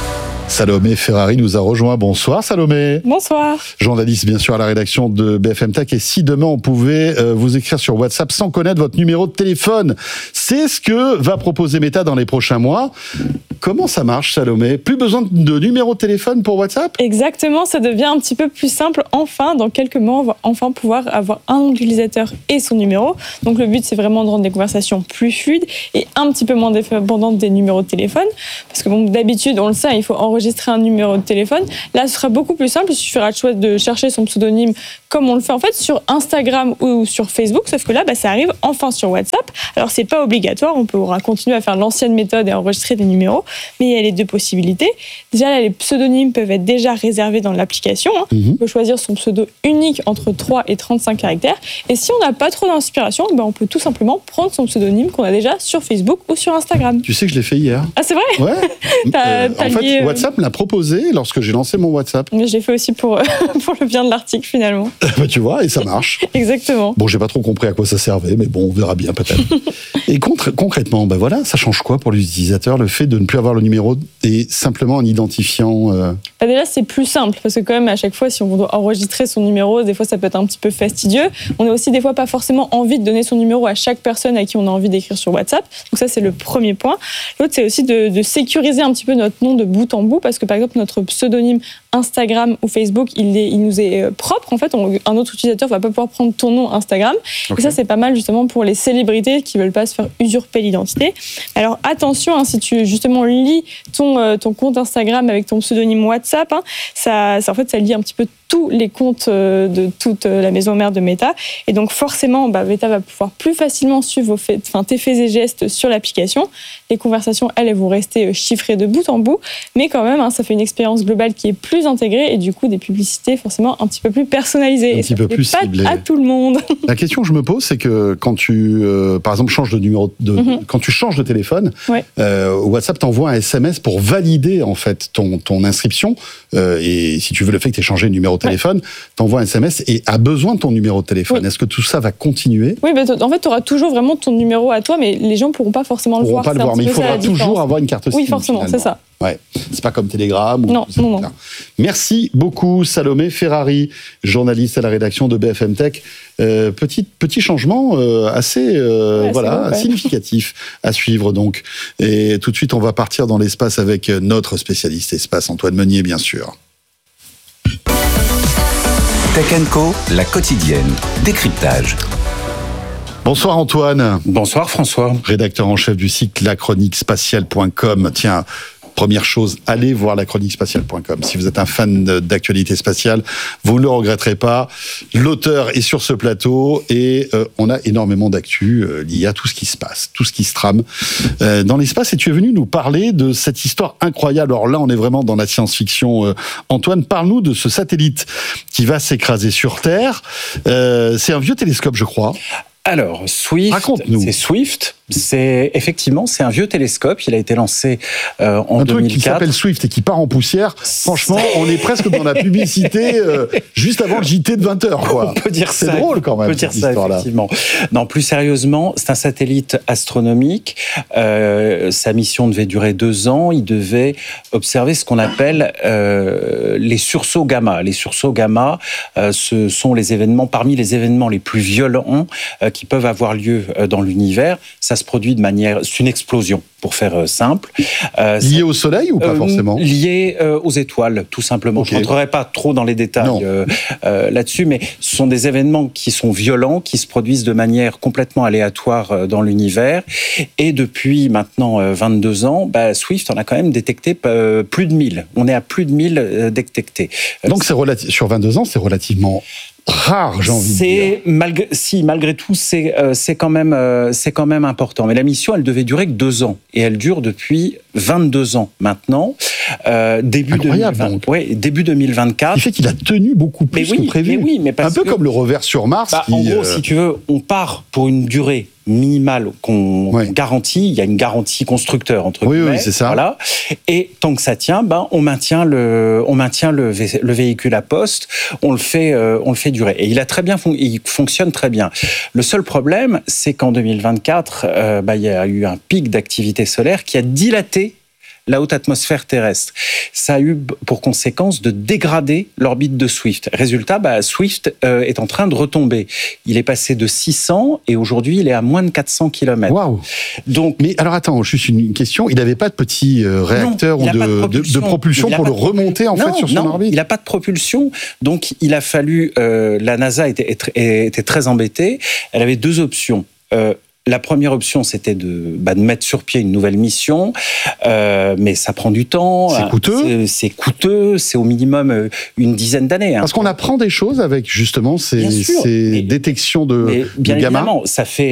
Salomé Ferrari nous a rejoint. Bonsoir Salomé. Bonsoir. Journaliste bien sûr à la rédaction de BFM Tech. Et si demain on pouvait vous écrire sur WhatsApp sans connaître votre numéro de téléphone, c'est ce que va proposer Meta dans les prochains mois. Comment ça marche Salomé ? Plus besoin de numéro de téléphone pour WhatsApp ? Exactement, ça devient un petit peu plus simple. Enfin, dans quelques mois, on va enfin pouvoir avoir un nom d'utilisateur et son numéro. Donc le but, c'est vraiment de rendre des conversations plus fluides et un petit peu moins dépendantes des numéros de téléphone. Parce que bon, d'habitude, on le sait, il faut enregistrer un numéro de téléphone. Là, ce sera beaucoup plus simple. Il suffira de chercher son pseudonyme comme on le fait en fait sur Instagram ou sur Facebook. Sauf que là, ça arrive enfin sur WhatsApp. Alors, c'est pas obligatoire. On pourra continuer à faire l'ancienne méthode et enregistrer des numéros. Mais il y a les deux possibilités. Déjà, là, les pseudonymes peuvent être déjà réservés dans l'application. On peut choisir son pseudo unique entre 3 et 35 caractères. Et si on n'a pas trop d'inspiration, on peut tout simplement prendre son pseudonyme qu'on a déjà sur Facebook ou sur Instagram. Tu sais que je l'ai fait hier. Ah, c'est vrai ? Ouais. En fait, WhatsApp me l'a proposé lorsque j'ai lancé mon WhatsApp. Je l'ai fait aussi pour le bien de l'article, finalement. Tu vois, et ça marche. Exactement. Bon, j'ai pas trop compris à quoi ça servait, mais bon, on verra bien peut-être. Et concrètement, voilà, ça change quoi pour l'utilisateur, le fait de ne plus avoir le numéro et simplement en identifiant Déjà, c'est plus simple, parce que quand même, à chaque fois, si on doit enregistrer son numéro, des fois, ça peut être un petit peu fastidieux. On a aussi, des fois, pas forcément envie de donner son numéro à chaque personne à qui on a envie d'écrire sur WhatsApp. Donc ça, c'est le premier point. L'autre, c'est aussi de sécuriser un petit peu notre nom de bout en bout, parce que, par exemple, notre pseudonyme Instagram ou Facebook, il nous est propre. En fait, un autre utilisateur va pas pouvoir prendre ton nom Instagram. Okay. Et ça, c'est pas mal, justement, pour les célébrités qui veulent pas se faire usurper l'identité. Alors, attention, si tu, justement, lis ton compte Instagram avec ton pseudonyme WhatsApp, ça lie un petit peu tous les comptes de toute la maison mère de Meta. Et donc, forcément, Meta va pouvoir plus facilement suivre tes faits et gestes sur l'application. Les conversations, elles vont rester chiffrées de bout en bout. Mais quand même, ça fait une expérience globale qui est plus intégrée et du coup, des publicités forcément un petit peu plus personnalisées. Un petit peu plus ciblées. Pas à tout le monde. La question que je me pose, c'est que quand tu, par exemple, changes de numéro, quand tu changes de téléphone, WhatsApp t'envoie un SMS pour valider en fait ton inscription. Et si tu veux le fait que tu aies changé de numéro de téléphone, t'envoie un SMS et a besoin de ton numéro de téléphone. Est-ce que tout ça va continuer ? Oui, en fait, tu auras toujours vraiment ton numéro à toi, mais les gens ne pourront pas forcément le voir. Mais il faudra toujours avoir une carte SIM. Oui, forcément, c'est ça. Ouais, c'est pas comme Telegram. Non. Merci beaucoup, Salomé Ferrari, journaliste à la rédaction de BFM Tech. Petit changement assez significatif à suivre donc. Et tout de suite, on va partir dans l'espace avec notre spécialiste espace, Antoine Meunier, bien sûr. Tech & Co, la quotidienne. Décryptage. Bonsoir Antoine. Bonsoir François. Rédacteur en chef du site lachroniquespatiale.com. Tiens, première chose, allez voir lachroniquespatiale.com. Si vous êtes un fan d'actualité spatiale, vous ne le regretterez pas. L'auteur est sur ce plateau et on a énormément d'actu liées à tout ce qui se passe, tout ce qui se trame dans l'espace. Et tu es venu nous parler de cette histoire incroyable. Alors là, on est vraiment dans la science-fiction. Antoine, parle-nous de ce satellite qui va s'écraser sur Terre. C'est un vieux télescope, je crois. Alors, Swift, c'est Swift. C'est un vieux télescope. Il a été lancé en 2004. Un truc qui s'appelle Swift et qui part en poussière. Franchement, on est presque dans la publicité juste avant le JT de 20h. Quoi. On peut dire ça. C'est drôle quand même. On peut dire ça, effectivement. Non, plus sérieusement, c'est un satellite astronomique. Sa mission devait durer 2 ans. Il devait observer ce qu'on appelle les sursauts gamma. Les sursauts gamma, ce sont parmi les événements les plus violents qui peuvent avoir lieu dans l'univers. Ça se produit c'est une explosion, pour faire simple. Lié au Soleil ou pas forcément ? Lié aux étoiles, tout simplement. Okay. Je ne rentrerai pas trop dans les détails là-dessus, mais ce sont des événements qui sont violents, qui se produisent de manière complètement aléatoire dans l'univers. Et depuis maintenant 22 ans, Swift en a quand même détecté plus de 1000. On est à plus de 1000 détectés. Donc sur 22 ans, c'est relativement rare, j'ai envie de dire. Malgré tout, c'est quand même important. Mais la mission, elle devait durer que 2 ans. Et elle dure depuis 22 ans maintenant. Début 2024. Il fait qu'il a tenu beaucoup plus que prévu. Un peu comme le rover sur Mars. En gros, si tu veux, on part pour une durée minimale qu'on garantit. Il y a une garantie constructeur, entre guillemets. Oui, c'est ça. Voilà. Et tant que ça tient, on maintient le véhicule à poste, on le fait durer. Et il fonctionne très bien. Le seul problème, c'est qu'en 2024, il y a eu un pic d'activité solaire qui a dilaté la haute atmosphère terrestre. Ça a eu pour conséquence de dégrader l'orbite de Swift. Résultat, Swift est en train de retomber. Il est passé de 600 et aujourd'hui, il est à moins de 400 km. Waouh. Donc, mais alors attends, juste une question. Il n'avait pas de petit réacteur ou de propulsion pour le remonter sur son orbite. Il n'a pas de propulsion. Donc, il a fallu. La NASA était très embêtée. Elle avait deux options. La première option, c'était de mettre sur pied une nouvelle mission, mais ça prend du temps. C'est coûteux. C'est coûteux. C'est au minimum une dizaine d'années. Parce qu'on apprend des choses avec justement ces détections de bien gamma. Évidemment, ça fait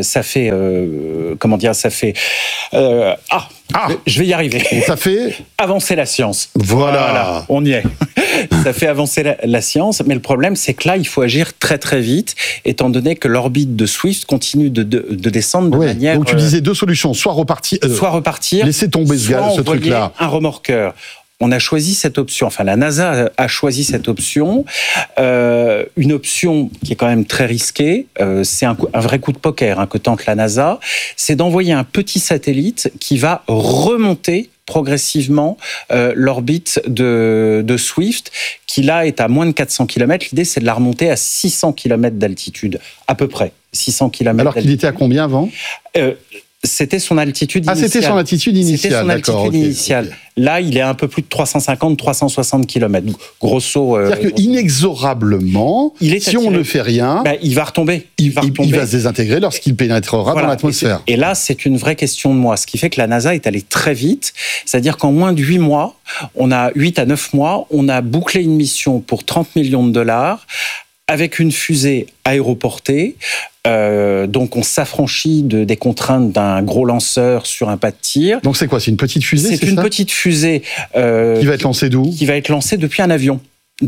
je vais y arriver. Ça fait avancer la science. Voilà, on y est. Ça fait avancer la science, mais le problème, c'est que là, il faut agir très très vite, étant donné que l'orbite de Swift continue de descendre de manière. Donc tu disais deux solutions, soit repartir, laisser tomber ce truc-là, un remorqueur. On a choisi cette option, enfin la NASA a choisi cette option, une option qui est quand même très risquée, c'est un vrai coup de poker que tente la NASA, c'est d'envoyer un petit satellite qui va remonter progressivement l'orbite de Swift, qui là est à moins de 400 km. L'idée, c'est de la remonter à 600 km d'altitude, à peu près. 600 km Alors qu'il était à combien avant C'était son altitude initiale. C'était son altitude initiale. C'était son altitude initiale. Okay. Là, il est un peu plus de 350-360 km. Grosso. C'est-à-dire qu'inexorablement, si on ne fait rien, il va retomber. Il va se désintégrer lorsqu'il pénétrera dans l'atmosphère. Et là, c'est une vraie question de mois. Ce qui fait que la NASA est allée très vite. C'est-à-dire qu'en moins de 8 mois, 8 à 9 mois, on a bouclé une mission pour 30 millions de dollars avec une fusée aéroportée. Donc on s'affranchit des contraintes d'un gros lanceur sur un pas de tir. Donc c'est quoi? C'est une petite fusée? C'est une petite fusée qui va être lancée d'où? Qui va être lancée depuis un avion.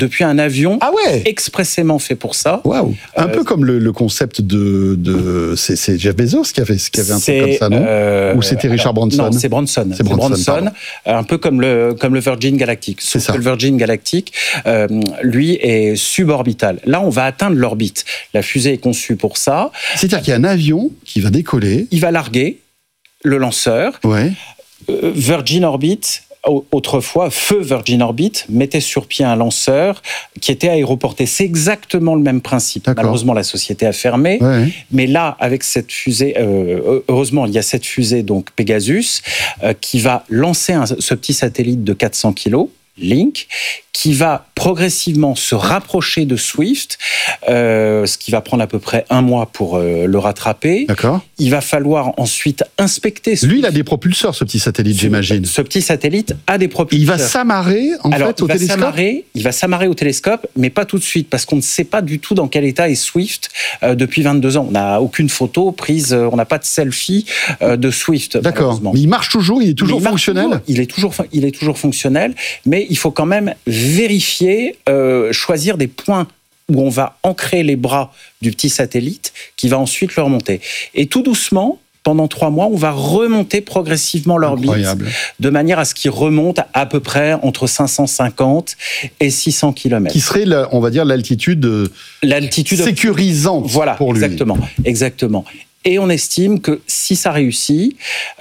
Expressément fait pour ça. Waouh. Un peu comme le concept c'est Jeff Bezos qui avait un truc comme ça, non? Ou c'était Richard Branson? Non, c'est Branson. C'est Branson. Un peu comme le Virgin Galactic. Sauf que le Virgin Galactic, lui, est suborbital. Là, on va atteindre l'orbite. La fusée est conçue pour ça. C'est-à-dire qu'il y a un avion qui va décoller. Il va larguer le lanceur. Ouais. Virgin Orbit. Autrefois, Feu Virgin Orbit mettait sur pied un lanceur qui était aéroporté. C'est exactement le même principe. D'accord. Malheureusement, la société a fermé. Ouais. Mais là, avec cette fusée, heureusement, il y a cette fusée, donc Pegasus, qui va lancer ce petit satellite de 400 kg, Link, qui va progressivement se rapprocher de Swift, ce qui va prendre à peu près 1 mois pour le rattraper. D'accord. Il va falloir ensuite inspecter Swift. Lui, il a des propulseurs, ce petit satellite, j'imagine. Ce petit satellite a des propulseurs. Il va s'amarrer, au télescope. Il va s'amarrer au télescope, mais pas tout de suite, parce qu'on ne sait pas du tout dans quel état est Swift depuis 22 ans. On n'a aucune photo prise, on n'a pas de selfie de Swift. D'accord. Mais il marche toujours, il est toujours fonctionnel. Il est toujours fonctionnel, mais il faut quand même vérifier, choisir des points où on va ancrer les bras du petit satellite qui va ensuite le remonter. Et tout doucement, pendant 3 mois, on va remonter progressivement l'orbite de manière à ce qu'il remonte à peu près entre 550 et 600 km. Qui serait, on va dire, l'altitude sécurisante pour lui. Exactement. Et on estime que si ça réussit,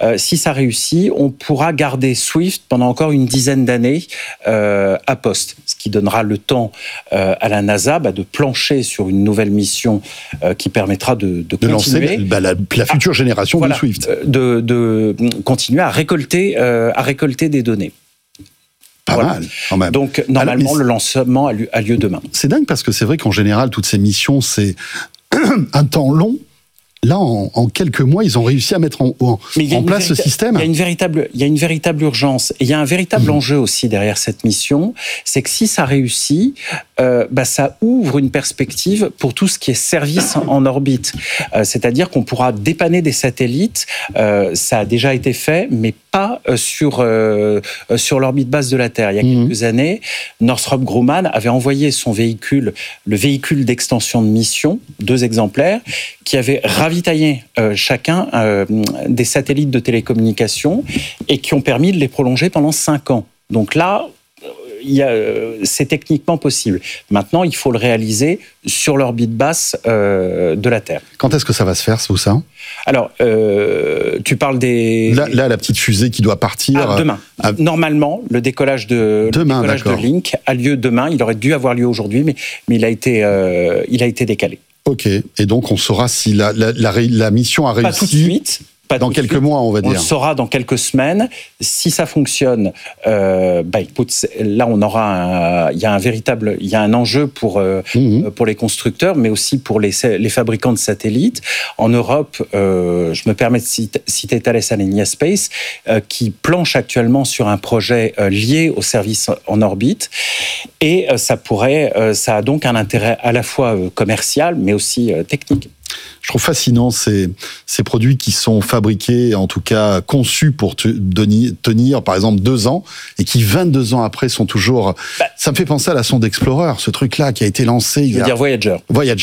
on pourra garder Swift pendant encore une dizaine d'années à poste, ce qui donnera le temps à la NASA de plancher sur une nouvelle mission qui permettra de continuer, lancer la future génération de Swift, de continuer à récolter des données. Pas mal, quand même. Donc normalement, le lancement a lieu demain. C'est dingue parce que c'est vrai qu'en général, toutes ces missions, c'est un temps long. Là, en quelques mois, ils ont réussi à mettre en place ce système. Il y a une véritable urgence. Et il y a un véritable enjeu aussi derrière cette mission. C'est que si ça réussit, ça ouvre une perspective pour tout ce qui est service en orbite. C'est-à-dire qu'on pourra dépanner des satellites. Ça a déjà été fait, mais pas sur l'orbite basse de la Terre. Il y a quelques années, Northrop Grumman avait envoyé son véhicule, le véhicule d'extension de mission, 2 exemplaires, qui avaient ravitaillé chacun des satellites de télécommunications et qui ont permis de les prolonger pendant 5 ans. Donc là, c'est techniquement possible. Maintenant, il faut le réaliser sur l'orbite basse de la Terre. Quand est-ce que ça va se faire, tout ça ? Alors, tu parles des... Là, la petite fusée qui doit partir... demain. Normalement, le décollage de Link a lieu demain. Il aurait dû avoir lieu aujourd'hui, mais il a été décalé. Ok, et donc on saura si la mission a réussi... Pas tout de suite. Dans quelques mois, on va dire. On le saura dans quelques semaines. Si ça fonctionne, écoute, là, il y a un enjeu pour les constructeurs, mais aussi pour les fabricants de satellites. En Europe, je me permets de citer Thales Alenia Space, qui planche actuellement sur un projet lié au service en orbite. Et ça a donc un intérêt à la fois commercial, mais aussi technique. Je trouve fascinant ces produits qui sont fabriqués, en tout cas conçus pour tenir, par exemple, 2 ans, et qui 22 ans après sont toujours... ça me fait penser à la sonde Explorer, ce truc-là qui a été lancé... Je veux dire Voyager.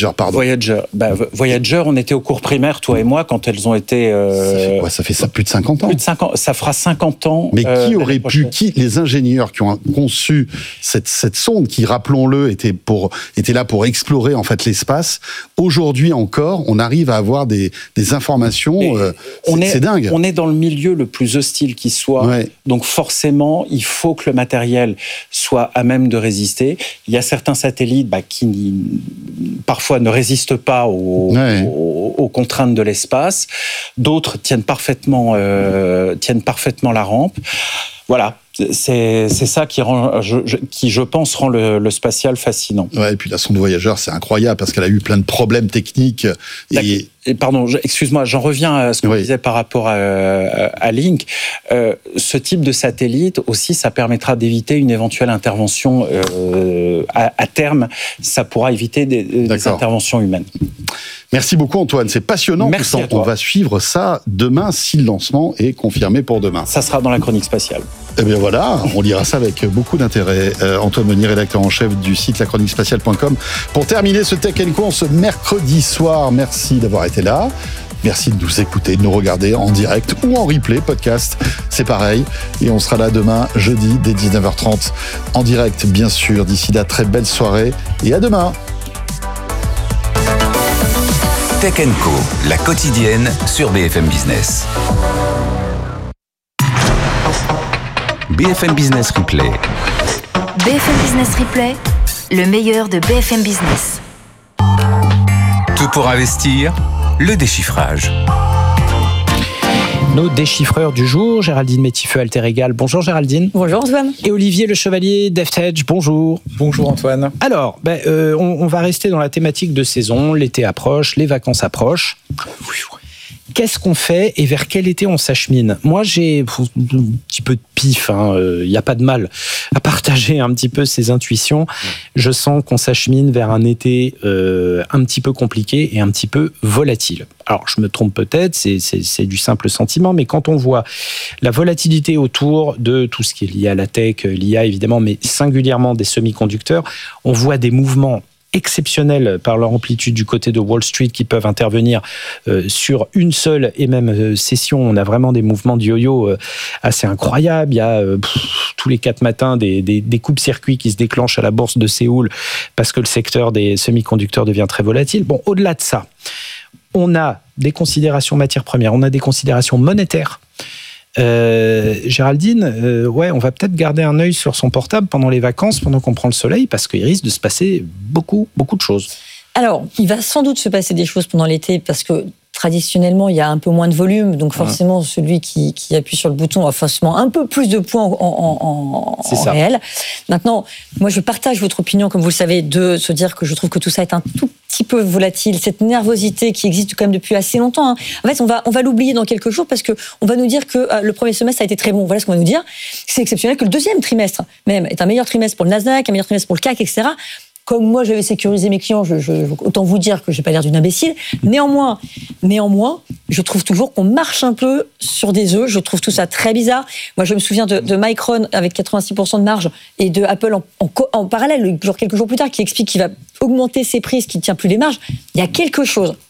Voyager, on était au cours primaire, toi et moi, quand elles ont été... Ça fait plus de 50 ans. Plus de 50 ans. Ça fera 50 ans. Mais qui aurait pu... les ingénieurs qui ont conçu cette sonde, qui, rappelons-le, était là pour explorer en fait l'espace, aujourd'hui encore, on arrive à avoir des informations, c'est dingue. On est dans le milieu le plus hostile qui soit, donc forcément, il faut que le matériel soit à même de résister. Il y a certains satellites qui parfois ne résistent pas aux contraintes de l'espace, d'autres tiennent parfaitement la rampe. Voilà. C'est ça qui, je pense, rend le spatial fascinant. Ouais, et puis la sonde Voyager, c'est incroyable parce qu'elle a eu plein de problèmes techniques. Et pardon, excuse-moi, j'en reviens à ce que je disais par rapport à Link. Ce type de satellite aussi, ça permettra d'éviter une éventuelle intervention à terme. Ça pourra éviter des interventions humaines. Merci beaucoup Antoine, c'est passionnant. Merci à toi. On va suivre ça demain si le lancement est confirmé pour demain. Ça sera dans la chronique spatiale. Eh bien voilà, on lira ça avec beaucoup d'intérêt. Antoine Meunier, rédacteur en chef du site lachroniquespatiale.com. Pour terminer ce Tech & Co, ce mercredi soir, merci d'avoir été là. Merci de nous écouter, de nous regarder en direct ou en replay, podcast, c'est pareil. Et on sera là demain, jeudi, dès 19h30, en direct, bien sûr. D'ici là, très belle soirée et à demain. Tech & Co, la quotidienne sur BFM Business. BFM Business Replay. BFM Business Replay, le meilleur de BFM Business. Tout pour investir, le déchiffrage. Nos déchiffreurs du jour, Géraldine Métifeux, Alter Egal. Bonjour Géraldine. Bonjour Antoine. Et Olivier Le Chevalier, DeftEdge. Bonjour. Bonjour Antoine. Alors, on va rester dans la thématique de saison. L'été approche, les vacances approchent. Qu'est-ce qu'on fait et vers quel été on s'achemine ? Moi, j'ai un petit peu de pif, il n'y a pas de mal à partager un petit peu ces intuitions. Je sens qu'on s'achemine vers un été un petit peu compliqué et un petit peu volatile. Alors, je me trompe peut-être, c'est du simple sentiment, mais quand on voit la volatilité autour de tout ce qui est lié à la tech, l'IA évidemment, mais singulièrement des semi-conducteurs, on voit des mouvements exceptionnels par leur amplitude du côté de Wall Street qui peuvent intervenir sur une seule et même session. On a vraiment des mouvements de yo-yo assez incroyables. Il y a tous les 4 matins des coupes-circuits qui se déclenchent à la bourse de Séoul parce que le secteur des semi-conducteurs devient très volatile. Bon, au-delà de ça, on a des considérations matières premières, on a des considérations monétaires. Géraldine, on va peut-être garder un œil sur son portable pendant les vacances, pendant qu'on prend le soleil, parce qu'il risque de se passer beaucoup de choses. Alors, il va sans doute se passer des choses pendant l'été, parce que traditionnellement, il y a un peu moins de volume, donc forcément, celui qui appuie sur le bouton a forcément un peu plus de points en réel. Maintenant, moi, je partage votre opinion, comme vous le savez, de se dire que je trouve que tout ça est un tout petit peu volatile, cette nervosité qui existe quand même depuis assez longtemps. En fait, on va l'oublier dans quelques jours parce que on va nous dire que le premier semestre a été très bon. Voilà ce qu'on va nous dire. C'est exceptionnel que le deuxième trimestre même est un meilleur trimestre pour le Nasdaq, un meilleur trimestre pour le CAC, etc. Comme moi, j'avais sécurisé mes clients, autant vous dire que je n'ai pas l'air d'une imbécile. Néanmoins, je trouve toujours qu'on marche un peu sur des œufs. Je trouve tout ça très bizarre. Moi, je me souviens de Micron avec 86% de marge et de Apple en parallèle, genre quelques jours plus tard, qui explique qu'il va augmenter ses prix, ce qui ne tient plus les marges. Il y a quelque chose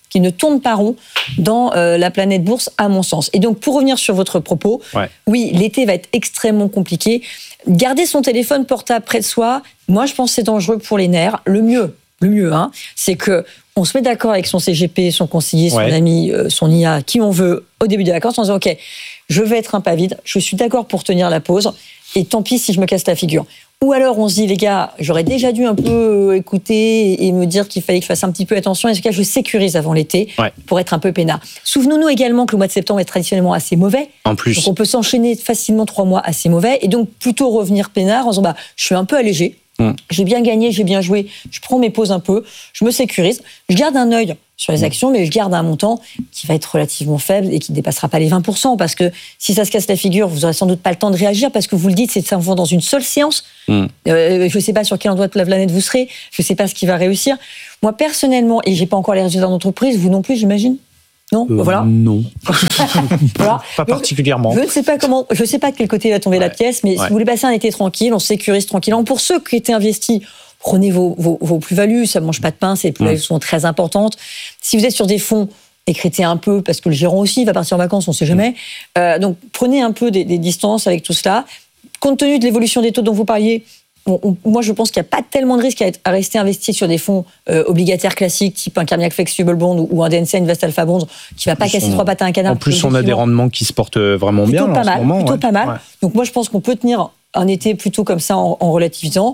qui ne tournent pas rond dans la planète bourse, à mon sens. Et donc, pour revenir sur votre propos, oui, l'été va être extrêmement compliqué. Garder son téléphone portable près de soi, moi, je pense que c'est dangereux pour les nerfs. Le mieux, c'est que on se met d'accord avec son CGP, son conseiller, son ami, son IA, qui on veut, au début des vacances, en disant, OK, je vais être un pas vide, je suis d'accord pour tenir la pause, et tant pis si je me casse la figure. Ou alors on se dit, les gars, j'aurais déjà dû un peu écouter et me dire qu'il fallait que je fasse un petit peu attention. En tout cas, je sécurise avant l'été pour être un peu peinard. Souvenons-nous également que le mois de septembre est traditionnellement assez mauvais. En plus. Donc on peut s'enchaîner facilement 3 mois assez mauvais et donc plutôt revenir peinard en disant, je suis un peu allégé. J'ai bien gagné, j'ai bien joué, je prends mes pauses un peu, je me sécurise, je garde un œil sur les actions, mais je garde un montant qui va être relativement faible et qui ne dépassera pas les 20%, parce que si ça se casse la figure, vous n'aurez sans doute pas le temps de réagir, parce que vous le dites, c'est simplement dans une seule séance. Je ne sais pas sur quel endroit de la planète vous serez, je ne sais pas ce qui va réussir. Moi, personnellement, et je n'ai pas encore les résultats d'entreprise, vous non plus, j'imagine ? Non, voilà. Non. Voilà. Pas particulièrement. Je ne sais pas de quel côté va tomber la pièce, mais si vous voulez passer un été tranquille, on sécurise tranquillement. Pour ceux qui étaient investis, prenez vos plus-values, ça ne mange pas de pain, ces plus-values sont très importantes. Si vous êtes sur des fonds, écrétez un peu, parce que le gérant aussi va partir en vacances, on ne sait jamais. Donc prenez un peu des distances avec tout cela. Compte tenu de l'évolution des taux dont vous parliez, moi, je pense qu'il n'y a pas tellement de risque à rester investi sur des fonds obligataires classiques, type un Carmignac Flexible Bond ou un DNC Invest Alpha Bonds, qui ne va pas casser 3 pattes à un canard. En plus, on a des rendements qui se portent vraiment bien en ce moment. Plutôt pas mal. Donc moi, je pense qu'on peut tenir un été plutôt comme ça en relativisant.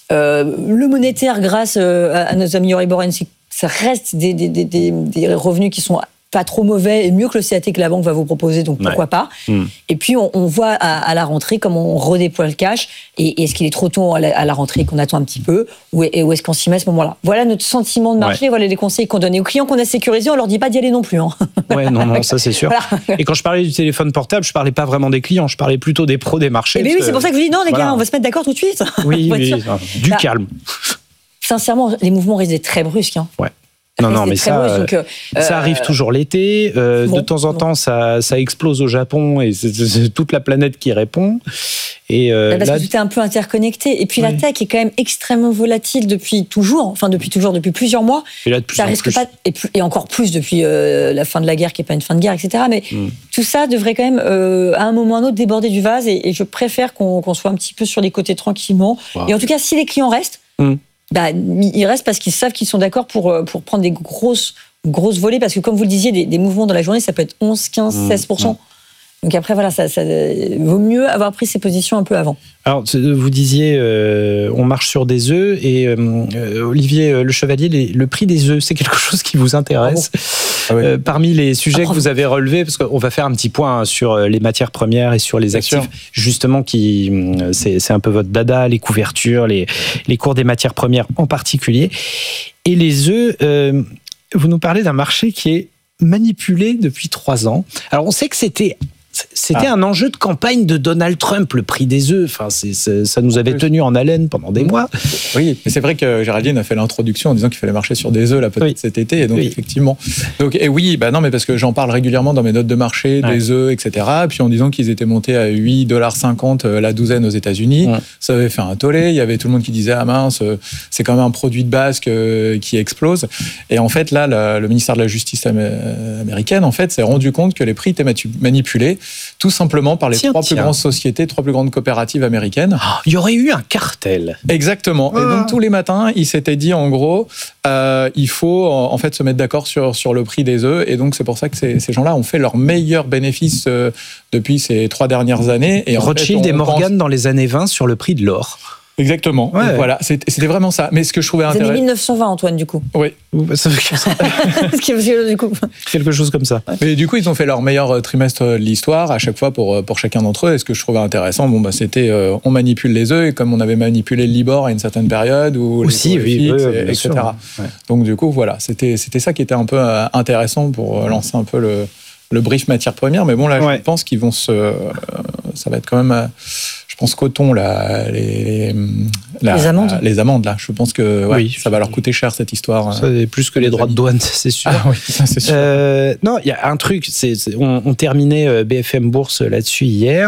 Le monétaire, grâce à nos amis Euribor, ça reste des revenus qui sont pas trop mauvais et mieux que le CAT que la banque va vous proposer, donc pourquoi pas. Et puis on voit à la rentrée comment on redéploie le cash et est-ce qu'il est trop tôt à la rentrée qu'on attend un petit peu ou est-ce qu'on s'y met à ce moment-là. Voilà notre sentiment de marché, voilà les conseils qu'on donne aux clients qu'on a sécurisés, on leur dit pas d'y aller non plus. Non, ça c'est sûr. Voilà. Et quand je parlais du téléphone portable, je parlais pas vraiment des clients, je parlais plutôt des pros des marchés. Oui, c'est pour ça que je vous dis non les gars, on va se mettre d'accord tout de suite. Oui, du calme. Sincèrement, les mouvements risquent d'être très brusques. Non, mais ça arrive toujours l'été. De temps en temps, ça explose au Japon et c'est toute la planète qui répond. Et parce que tout est un peu interconnecté. Et puis la tech est quand même extrêmement volatile depuis plusieurs mois. Et là, de plus ça risque pas, et encore plus depuis la fin de la guerre, qui n'est pas une fin de guerre, etc. Mais tout ça devrait quand même, à un moment ou à un autre, déborder du vase. Et je préfère qu'on soit un petit peu sur les côtés tranquillement. Et en tout cas, si les clients restent, ils restent parce qu'ils savent qu'ils sont d'accord pour prendre des grosses volées, parce que comme vous le disiez, des mouvements dans la journée, ça peut être 11, 15, 16%. Donc après, voilà, ça vaut mieux avoir pris ses positions un peu avant. Alors, vous disiez, on marche sur des œufs, et Olivier Le Chevalier, le prix des œufs, c'est quelque chose qui vous intéresse. Parmi les sujets que vous avez relevés, parce qu'on va faire un petit point sur les matières premières et sur les actifs, justement, c'est un peu votre dada, les couvertures, les cours des matières premières en particulier. Et les œufs, vous nous parlez d'un marché qui est manipulé depuis 3 ans. Alors, on sait que c'était un enjeu de campagne de Donald Trump, le prix des œufs. Enfin, ça nous avait tenu en haleine pendant des mois. Oui, mais c'est vrai que Géraldine a fait l'introduction en disant qu'il fallait marcher sur des œufs là, peut-être cet été. Et donc, effectivement. Donc, non, mais parce que j'en parle régulièrement dans mes notes de marché, des œufs, etc. Puis en disant qu'ils étaient montés à $8,50 la douzaine aux États-Unis. Ça avait fait un tollé. Il y avait tout le monde qui disait, ah mince, c'est quand même un produit de base qui explose. Et en fait, là, le ministère de la Justice américaine, en fait, s'est rendu compte que les prix étaient manipulés. Tout simplement par les 3 plus grandes sociétés, 3 plus grandes coopératives américaines. Il y aurait eu un cartel. Exactement. Et donc tous les matins, il s'était dit en gros, il faut en fait se mettre d'accord sur le prix des œufs. Et donc c'est pour ça que ces gens-là ont fait leurs meilleurs bénéfices depuis ces 3 dernières années. Et Rothschild et Morgan dans les années 20 sur le prix de l'or. Exactement. Donc, voilà, c'était vraiment ça. Mais ce que je trouvais intéressant. C'est 1920, Antoine, du coup. Oui. Ça fait du coup. Quelque chose comme ça. Mais du coup, ils ont fait leur meilleur trimestre de l'histoire à chaque fois pour chacun d'entre eux. Et ce que je trouvais intéressant, c'était on manipule les œufs, et comme on avait manipulé le Libor à une certaine période, ou aussi, etc. Donc du coup, voilà, c'était ça qui était un peu intéressant pour lancer un peu le brief matière première. Mais bon, là, je pense qu'ils vont ça va être quand même. Je pense coton, les amendes, là. Je pense que ça va leur coûter cher, cette histoire. Ça, plus que les droits de douane, c'est sûr. Ah oui, ça, c'est sûr. Non, il y a un truc, on terminait BFM Bourse là-dessus hier.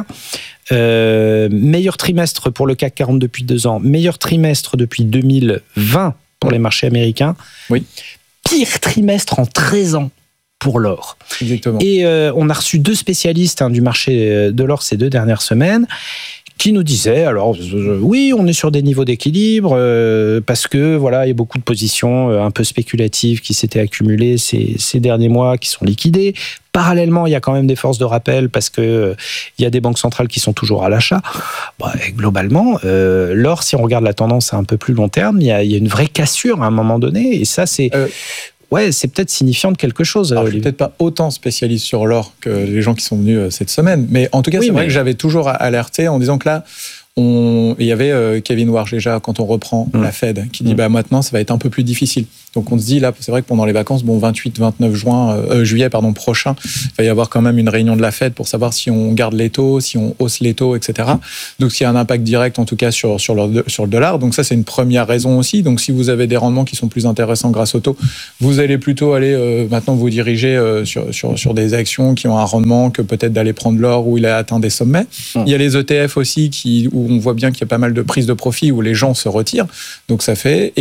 Meilleur trimestre pour le CAC 40 depuis 2 ans, meilleur trimestre depuis 2020 pour les marchés américains. Oui. pire trimestre en 13 ans pour l'or. Exactement. Et on a reçu 2 spécialistes du marché de l'or ces 2 dernières semaines qui nous disaient, alors oui, on est sur des niveaux d'équilibre parce que voilà, il y a beaucoup de positions un peu spéculatives qui s'étaient accumulées ces derniers mois, qui sont liquidées. Parallèlement, il y a quand même des forces de rappel parce que il y a des banques centrales qui sont toujours à l'achat. Globalement, l'or, si on regarde la tendance à un peu plus long terme, il y a une vraie cassure à un moment donné, et ça c'est ouais, c'est peut-être signifiant de quelque chose. Alors, je suis peut-être pas autant spécialiste sur l'or que les gens qui sont venus cette semaine, mais en tout cas, c'est vrai que j'avais toujours alerté en disant que là, il y avait Kevin Warsh déjà, quand on reprend la Fed, qui dit maintenant, ça va être un peu plus difficile. Donc on se dit là, c'est vrai que pendant les vacances, 28-29 juillet prochain, il va y avoir quand même une réunion de la Fed pour savoir si on garde les taux, si on hausse les taux, etc. Donc s'il y a un impact direct en tout cas sur le dollar. Donc ça, c'est une première raison aussi. Donc si vous avez des rendements qui sont plus intéressants grâce aux taux, vous allez plutôt aller maintenant vous diriger sur des actions qui ont un rendement que peut-être d'aller prendre l'or où il a atteint des sommets. Il y a les ETF aussi où on voit bien qu'il y a pas mal de prises de profit où les gens se retirent. Donc ça fait